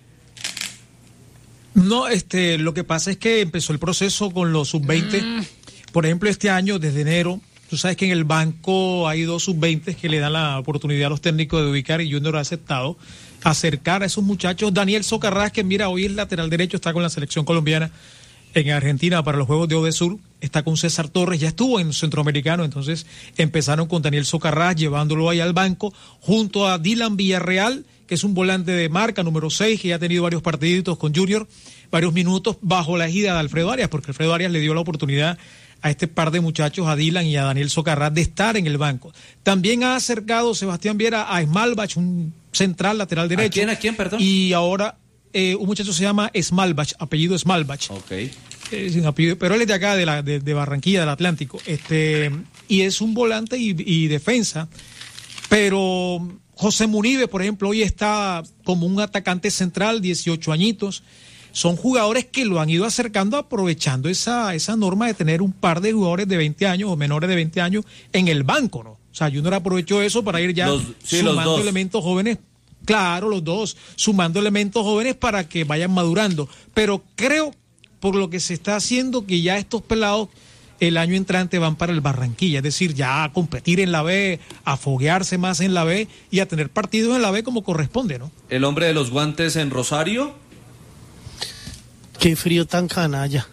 No, este, lo que pasa es que empezó el proceso con los sub veinte. Mm. Por ejemplo, este año, desde enero, tú sabes que en el banco hay dos sub veinte que le dan la oportunidad a los técnicos de ubicar, y Junior ha aceptado acercar a esos muchachos. Daniel Socarrás, que mira, hoy es lateral derecho, está con la selección colombiana en Argentina para los Juegos de Odesur, está con César Torres, ya estuvo en Centroamericano, entonces empezaron con Daniel Socarrás, llevándolo ahí al banco, junto a Dylan Villarreal, que es un volante de marca, número seis, que ya ha tenido varios partiditos con Junior, varios minutos bajo la égida de Alfredo Arias, porque Alfredo Arias le dio la oportunidad a este par de muchachos, a Dylan y a Daniel Socarrás, de estar en el banco. También ha acercado Sebastián Viera a Smalbach, un central lateral derecho. ¿A quién, a quién, perdón? Y ahora eh, un muchacho se llama Smalbach, apellido Smalbach. Ok. Eh, sin apellido, pero él es de acá, de, la, de, de Barranquilla, del Atlántico. Este, y es un volante y, y defensa. Pero José Munive, por ejemplo, hoy está como un atacante central, dieciocho añitos. Son jugadores que lo han ido acercando, aprovechando esa, esa norma de tener un par de jugadores de veinte años o menores de veinte años en el banco, ¿no? O sea, Junior aprovechó eso para ir ya Los- sí, los sumando dos. elementos jóvenes. Claro, los dos, sumando elementos jóvenes para que vayan madurando. Pero creo, por lo que se está haciendo, que ya estos pelados el año entrante van para el Barranquilla, es decir, ya a competir en la B, a foguearse más en la B y a tener partidos en la B como corresponde, ¿no? El hombre de los guantes en Rosario. Qué frío tan canalla.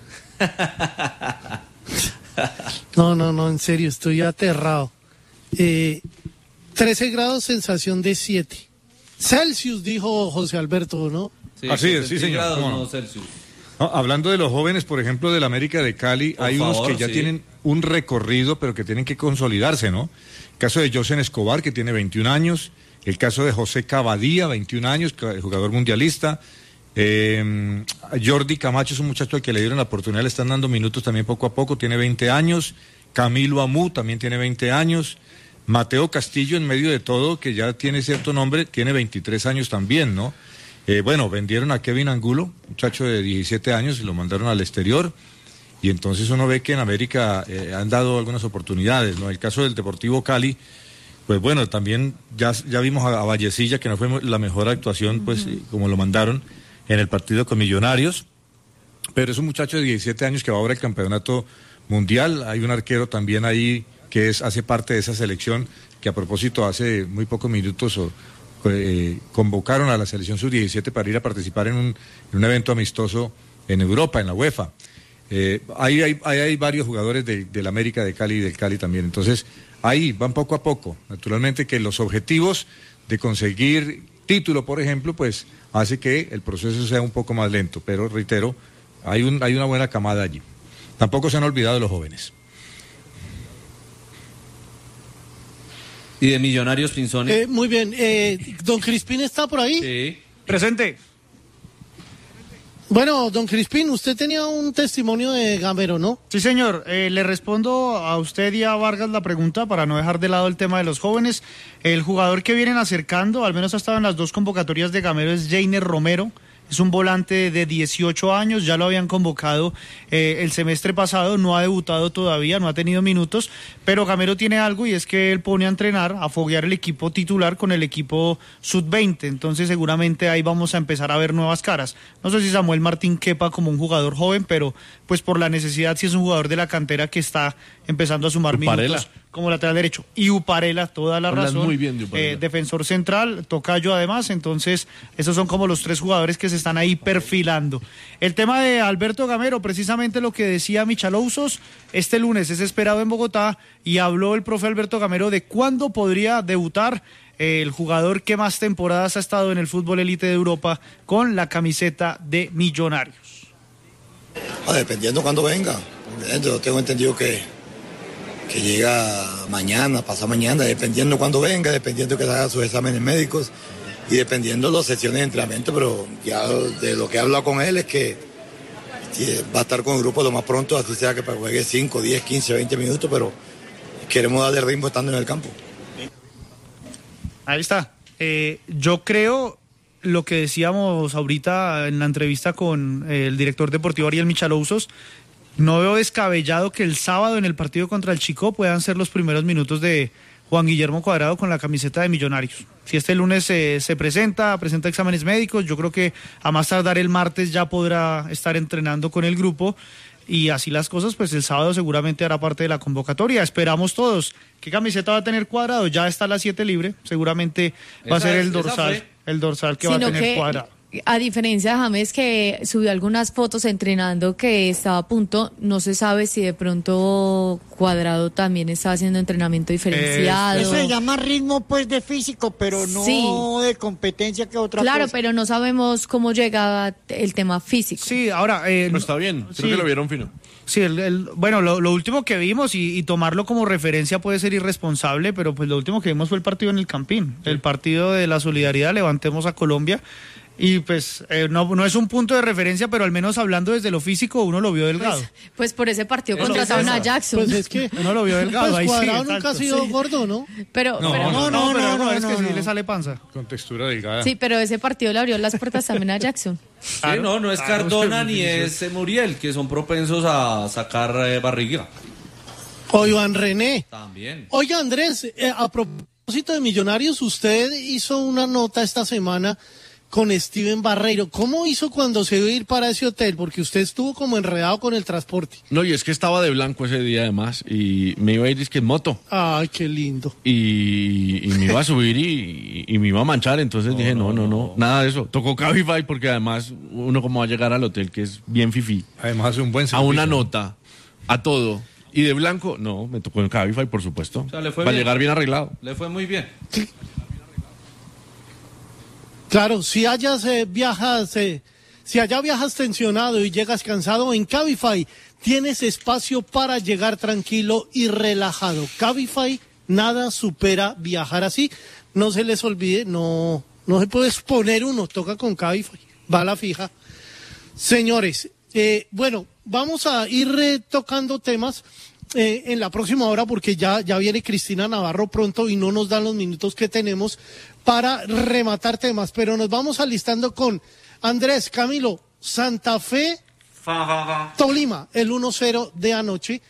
No, no, no, en serio, estoy aterrado. Eh, trece grados, sensación de siete. Celsius, dijo José Alberto, ¿no? Sí, Así es, sí, señor. centígrados, ¿Cómo no? no Celsius. No, hablando de los jóvenes, por ejemplo, del América de Cali, Por hay unos favor, que ya sí. tienen un recorrido, pero que tienen que consolidarse, ¿no? El caso de Josen Escobar, que tiene veintiún años, el caso de José Cavadía, veintiún años, jugador mundialista, eh, Jordi Camacho es un muchacho al que le dieron la oportunidad, le están dando minutos también poco a poco, tiene veinte años, Camilo Amú también tiene veinte años, Mateo Castillo, en medio de todo, que ya tiene cierto nombre, tiene veintitrés años también, ¿no? Eh, bueno, vendieron a Kevin Angulo, muchacho de diecisiete años, y lo mandaron al exterior. Y entonces uno ve que en América eh, han dado algunas oportunidades, ¿no? El caso del Deportivo Cali, pues bueno, también ya, ya vimos a, a Vallecilla, que no fue la mejor actuación, pues uh-huh. como lo mandaron en el partido con Millonarios. Pero es un muchacho de diecisiete años que va ahora al campeonato mundial. Hay un arquero también ahí que es, hace parte de esa selección, que a propósito hace muy pocos minutos o, Eh, convocaron a la selección sub diecisiete para ir a participar en un, en un evento amistoso en Europa, en la UEFA. Eh, ahí hay, hay, hay varios jugadores de, del América de Cali y del Cali también. Entonces, ahí van poco a poco. Naturalmente que los objetivos de conseguir título, por ejemplo, pues hace que el proceso sea un poco más lento. Pero, reitero, hay, un, hay una buena camada allí. Tampoco se han olvidado los jóvenes. ¿Y de Millonarios, Pinzoni? Eh, muy bien. Eh, ¿Don Crispín está por ahí? Sí. Presente. Bueno, don Crispín, usted tenía un testimonio de Gamero, ¿no? Sí, señor. Eh, le respondo a usted y a Vargas la pregunta para no dejar de lado el tema de los jóvenes. El jugador que vienen acercando, al menos ha estado en las dos convocatorias de Gamero, es Jainer Romero. Es un volante de dieciocho años, ya lo habían convocado eh, el semestre pasado, no ha debutado todavía, no ha tenido minutos, pero Gamero tiene algo y es que él pone a entrenar, a foguear el equipo titular con el equipo sub veinte, entonces seguramente ahí vamos a empezar a ver nuevas caras. No sé si Samuel Martín quepa como un jugador joven, pero pues por la necesidad, si es un jugador de la cantera que está empezando a sumar minutos como lateral derecho. Y Uparela, toda la Hablas razón. muy bien de Uparela. Eh, defensor central, Tocayo además. Entonces, esos son como los tres jugadores que se están ahí perfilando. El tema de Alberto Gamero, precisamente lo que decía Michalouzos, este lunes es esperado en Bogotá y habló el profe Alberto Gamero de cuándo podría debutar eh, el jugador que más temporadas ha estado en el fútbol élite de Europa con la camiseta de Millonarios. Ah, dependiendo cuándo venga. Yo tengo entendido que, que llega mañana, pasado mañana, dependiendo cuándo venga, dependiendo que haga sus exámenes médicos y dependiendo de las sesiones de entrenamiento, pero ya de lo que he hablado con él es que va a estar con el grupo lo más pronto, así sea que juegue cinco, diez, quince, veinte minutos, pero queremos darle ritmo estando en el campo. Ahí está. Eh, yo creo lo que decíamos ahorita en la entrevista con eh, el director deportivo Ariel Michalouzos. No veo descabellado que el sábado en el partido contra el Chico puedan ser los primeros minutos de Juan Guillermo Cuadrado con la camiseta de Millonarios. Si este lunes eh, se presenta, presenta exámenes médicos, yo creo que a más tardar el martes ya podrá estar entrenando con el grupo y así las cosas, pues el sábado seguramente hará parte de la convocatoria. Esperamos todos. ¿Qué camiseta va a tener Cuadrado? Ya está la siete libre, seguramente va Esa a ser es- el dorsal, el dorsal que Sino va a tener que, Cuadrado. a diferencia de James, que subió algunas fotos entrenando que estaba a punto, no se sabe si de pronto Cuadrado también está haciendo entrenamiento diferenciado. Eso se llama ritmo pues de físico, pero no Sí. de competencia que otra Claro, cosa. pero no sabemos cómo llega el tema físico. Sí, ahora... Eh, Pero está bien, creo sí. que lo vieron fino. Sí, el, el- bueno, lo, lo último que vimos y, y tomarlo como referencia puede ser irresponsable, pero pues lo último que vimos fue el partido en el Campín, el partido de la solidaridad, levantemos a Colombia, y pues eh, no, no es un punto de referencia, pero al menos hablando desde lo físico uno lo vio delgado. Pues, pues por ese partido Eso contrataron es a eso. Jackson. Pues es que Uno lo vio delgado, pues ahí sí, Cuadrado exacto. nunca ha sido Sí. gordo, ¿no? Pero, No, pero, No, no, pero no, no, no, es que no, sí no. le sale panza. Con textura delgada. sí, pero ese partido le abrió las puertas también a Jackson. Sí, Claro, no, no es claro, Cardona sí, ni sí, sí. es eh, Muriel, que son propensos a sacar eh, barriga. O Iván René. También. Oiga, Andrés, eh, a propósito de Millonarios, usted hizo una nota esta semana con Steven Barreiro. ¿Cómo hizo cuando se iba a ir para ese hotel? Porque usted estuvo como enredado con el transporte. No, y es que estaba de blanco ese día además y me iba a ir disque en moto Ay, qué lindo. y, y me iba a subir y, y me iba a manchar, entonces dije no, no, no, nada de eso. Tocó Cabify porque además uno como va a llegar al hotel que es bien fifí, Además hace un buen a servicio. una nota, a todo. Y de blanco, no, me tocó en Cabify, por supuesto. O sea, le fue para bien. llegar bien arreglado. Le fue muy bien. Claro, si hayas eh, viajas, eh, si allá viajas tensionado y llegas cansado, en Cabify tienes espacio para llegar tranquilo y relajado. Cabify, nada supera viajar así. No se les olvide, no, no se puede exponer uno, toca con Cabify, va a la fija. Señores, eh, bueno, vamos a ir eh, tocando temas eh, en la próxima hora porque ya, ya viene Cristina Navarro pronto y no nos dan los minutos que tenemos para rematar temas, pero nos vamos alistando con Andrés, Camilo, Santa Fe, Tolima, el uno cero de anoche.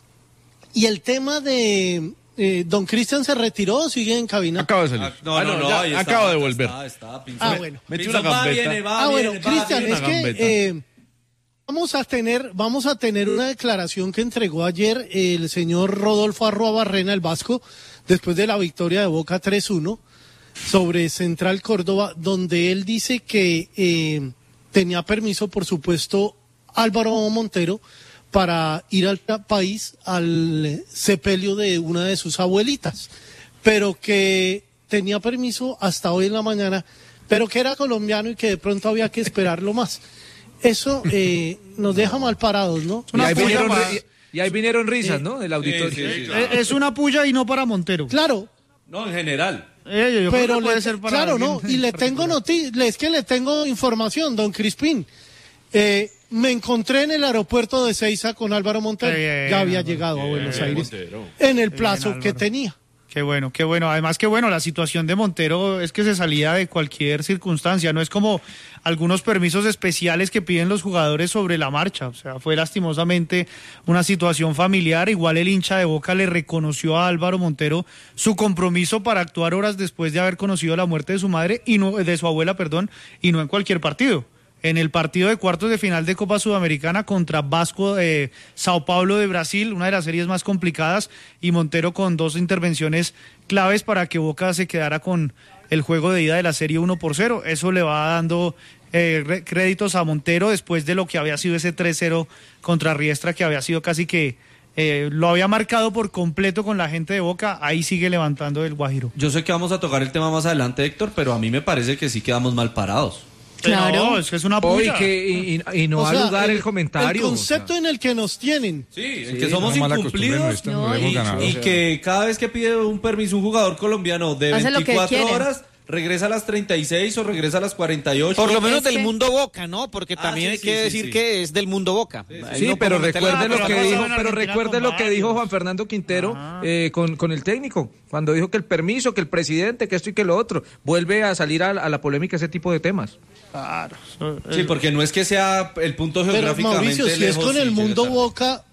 Y el tema de eh, Don Cristian se retiró o sigue en cabina. Acaba de salir. Ah, no, Ah, no, no, ya ahí acabo está, de volver. Está, está, Pinzón. Ah, bueno. Metí Pinzón una va, gambeta. viene, va, Ah, bueno, viene, va, Cristian, viene. es que gambeta. eh, vamos a tener, vamos a tener una declaración que entregó ayer el señor Rodolfo Arruabarrena, el vasco, después de la victoria de Boca tres uno sobre Central Córdoba, donde él dice que eh, tenía permiso, por supuesto, Álvaro Montero para ir al país al sepelio de una de sus abuelitas, pero que tenía permiso hasta hoy en la mañana, pero que era colombiano y que de pronto había que esperarlo más. Eso eh, nos deja mal parados, ¿no? Y ahí, puya vinieron, más. ri- y ahí vinieron risas, ¿no? Del auditorio. Sí, sí, sí, Eh, claro. Es una puya y no para Montero. Claro, No, en general. Eh, yo creo pero que puede le- ser para claro, alguien no, y le en tengo particular. noticias, es que le tengo información, don Crispín. Eh, me encontré en el aeropuerto de Ceiza con Álvaro Montero. Bien, ya había Álvaro. llegado a Buenos Bien, Aires Montero. en el Bien, plazo que Álvaro. tenía. Qué bueno, qué bueno. Además que bueno, la situación de Montero es que se salía de cualquier circunstancia. No es como algunos permisos especiales que piden los jugadores sobre la marcha. O sea, fue lastimosamente una situación familiar. Igual el hincha de Boca le reconoció a Álvaro Montero su compromiso para actuar horas después de haber conocido la muerte de su madre y no, de su abuela, perdón, y no en cualquier partido. en el partido de cuartos de final de Copa Sudamericana contra Vasco eh, Sao Paulo de Brasil, una de las series más complicadas, y Montero con dos intervenciones claves para que Boca se quedara con el juego de ida de la serie uno por cero. Eso le va dando eh, créditos a Montero después de lo que había sido ese tres cero contra Riestra, que había sido casi que eh, lo había marcado por completo con la gente de Boca. Ahí sigue levantando el Guajiro. Yo sé que vamos a tocar el tema más adelante, Héctor, pero a mí me parece que sí quedamos mal parados. Claro, no, es que es una puya. Y, que, y, y no va a lugar el, el comentario. El concepto o sea. en el que nos tienen. Sí, en sí, que somos no, incumplidos no, no, y, y, ganado, y o sea. que cada vez que pide un permiso un jugador colombiano de Hace veinticuatro horas, regresa a las treinta y seis o regresa a las cuarenta y ocho. Por lo menos es del que... mundo Boca, ¿no? Porque también ah, sí, hay que sí, decir sí. que es del mundo Boca. Sí, sí. sí pero recuerde lo que dijo, pero recuerde lo que dijo Juan Fernando Quintero eh, con, con el técnico, cuando dijo que el permiso, que el presidente, que esto y que lo otro. Vuelve a salir a, a la polémica ese tipo de temas. Claro. Sí, porque no es que sea el punto geográficamente pero Mauricio, si lejos, es con el mundo tarde. Boca,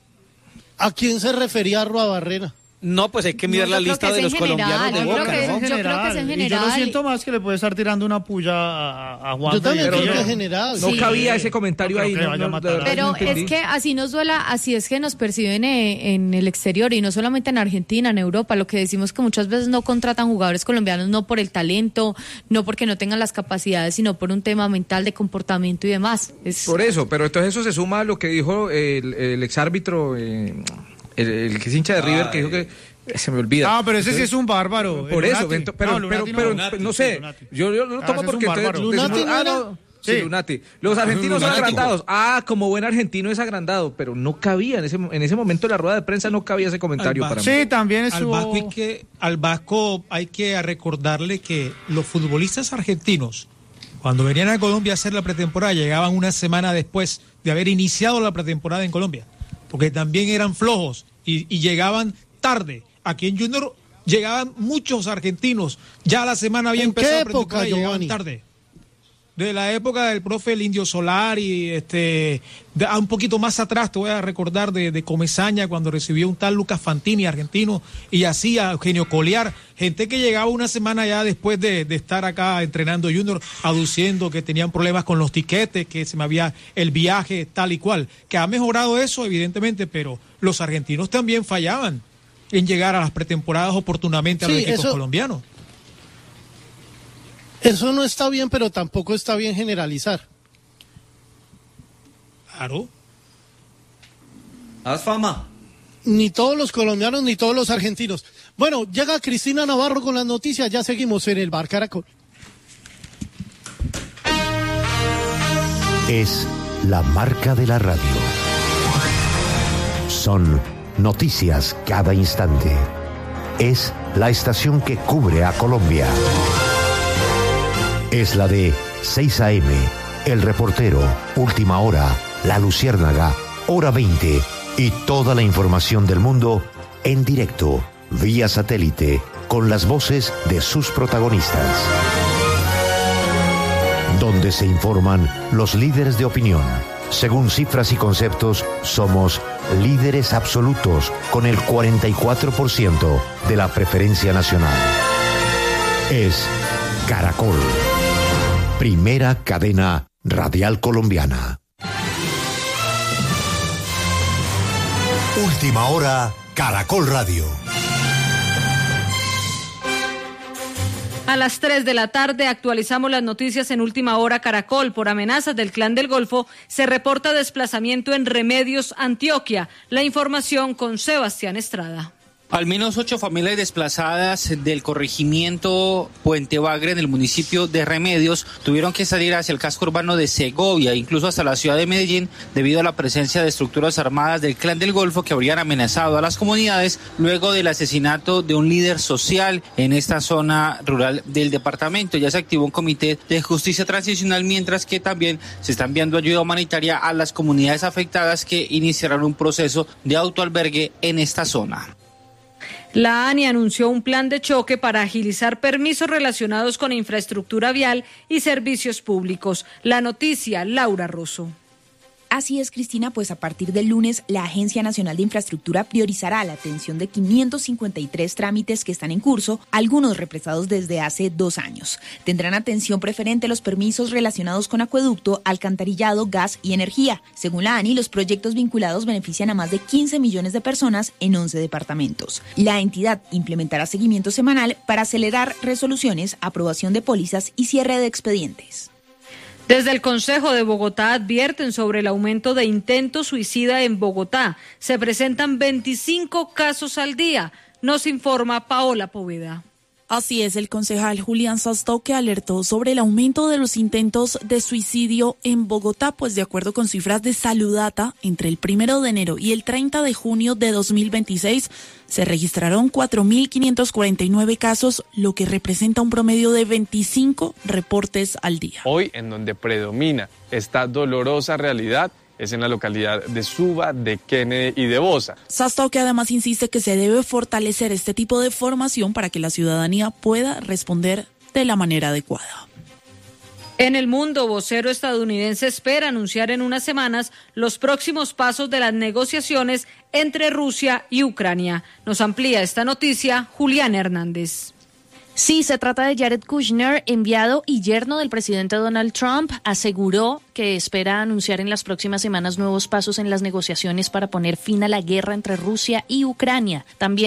¿a quién se refería Arruabarrena? No, pues hay que mirar no, la lista de los colombianos de Boca, que, ¿no? Yo creo que es en general. Y yo lo siento más que le puede estar tirando una puya a, a Juan. Yo también creo que es general. No sí. cabía ese comentario no ahí. No, no, no, pero no es que así nos duela, así es que nos perciben eh, en el exterior y no solamente en Argentina, en Europa. Lo que decimos que muchas veces no contratan jugadores colombianos no por el talento, no porque no tengan las capacidades, sino por un tema mental de comportamiento y demás. Es... Por eso, pero entonces eso se suma a lo que dijo el, el exárbitro, eh, el, el que es hincha de River, Ay. que dijo que se me olvida. Ah, pero ese sí es un bárbaro. Por eso, pero, pero, no, pero, pero no, no sé, yo, yo lo tomo ah, porque entonces, Lunati, ah, no, sí, sí, Lunati. Los argentinos son agrandados. Ah, como buen argentino es agrandado, pero no cabía en ese en ese momento en la rueda de prensa no cabía ese comentario para mí. Sí, también es al Vasco hay que al Vasco hay que recordarle que los futbolistas argentinos cuando venían a Colombia a hacer la pretemporada llegaban una semana después de haber iniciado la pretemporada en Colombia, porque también eran flojos y, y llegaban tarde. Aquí en Junior llegaban muchos argentinos, ya la semana había empezado ¿En qué época, y llegaban tarde. De la época del profe el Indio Solar y este, de, un poquito más atrás te voy a recordar de, de Comesaña cuando recibió un tal Lucas Fantini, argentino, y así a Eugenio Coliar, gente que llegaba una semana ya después de, de estar acá entrenando Junior, aduciendo que tenían problemas con los tiquetes, que se me había el viaje tal y cual, que ha mejorado eso evidentemente, pero los argentinos también fallaban en llegar a las pretemporadas oportunamente a los sí, equipos eso, colombianos. Eso no está bien, pero tampoco está bien generalizar. Claro. Haz fama. Ni todos los colombianos, ni todos los argentinos. Bueno, llega Cristina Navarro con las noticias, ya seguimos en el Bar Caracol. Es la marca de la radio. Son noticias cada instante. Es la estación que cubre a Colombia. Es la de seis a eme, El Reportero, Última Hora, La Luciérnaga, Hora veinte y toda la información del mundo en directo, vía satélite, con las voces de sus protagonistas. Donde se informan los líderes de opinión. Según cifras y conceptos, somos líderes absolutos con el cuarenta y cuatro por ciento de la preferencia nacional. Es Caracol, primera cadena radial colombiana. Última Hora, Caracol Radio. A las tres de la tarde actualizamos las noticias en Última Hora Caracol. Por amenazas del Clan del Golfo se reporta desplazamiento en Remedios, Antioquia. La información con Sebastián Estrada. Al menos ocho familias desplazadas del corregimiento Puente Bagre en el municipio de Remedios tuvieron que salir hacia el casco urbano de Segovia, incluso hasta la ciudad de Medellín, debido a la presencia de estructuras armadas del Clan del Golfo que habrían amenazado a las comunidades luego del asesinato de un líder social en esta zona rural del departamento. Ya se activó un comité de justicia transicional, mientras que también se está enviando ayuda humanitaria a las comunidades afectadas que iniciarán un proceso de autoalbergue en esta zona. La ANI anunció un plan de choque para agilizar permisos relacionados con infraestructura vial y servicios públicos. La noticia, Laura Rosso. Así es, Cristina, pues a partir del lunes la Agencia Nacional de Infraestructura priorizará la atención de quinientos cincuenta y tres trámites que están en curso, algunos represados desde hace dos años. Tendrán atención preferente los permisos relacionados con acueducto, alcantarillado, gas y energía. Según la ANI, los proyectos vinculados benefician a más de quince millones de personas en once departamentos. La entidad implementará seguimiento semanal para acelerar resoluciones, aprobación de pólizas y cierre de expedientes. Desde el Consejo de Bogotá advierten sobre el aumento de intento suicida en Bogotá. Se presentan veinticinco casos al día, nos informa Paola Poveda. Así es, el concejal Julián Sastoque alertó sobre el aumento de los intentos de suicidio en Bogotá, pues de acuerdo con cifras de Saludata, entre el primero de enero y el treinta de junio de dos mil veintiséis se registraron cuatro mil quinientos cuarenta y nueve casos, lo que representa un promedio de veinticinco reportes al día. Hoy, en donde predomina esta dolorosa realidad, es en la localidad de Suba, de Kennedy y de Bosa. Sastoque además insiste que se debe fortalecer este tipo de formación para que la ciudadanía pueda responder de la manera adecuada. En el mundo, vocero estadounidense espera anunciar en unas semanas los próximos pasos de las negociaciones entre Rusia y Ucrania. Nos amplía esta noticia Julián Hernández. Sí, se trata de Jared Kushner, enviado y yerno del presidente Donald Trump. Aseguró que espera anunciar en las próximas semanas nuevos pasos en las negociaciones para poner fin a la guerra entre Rusia y Ucrania. También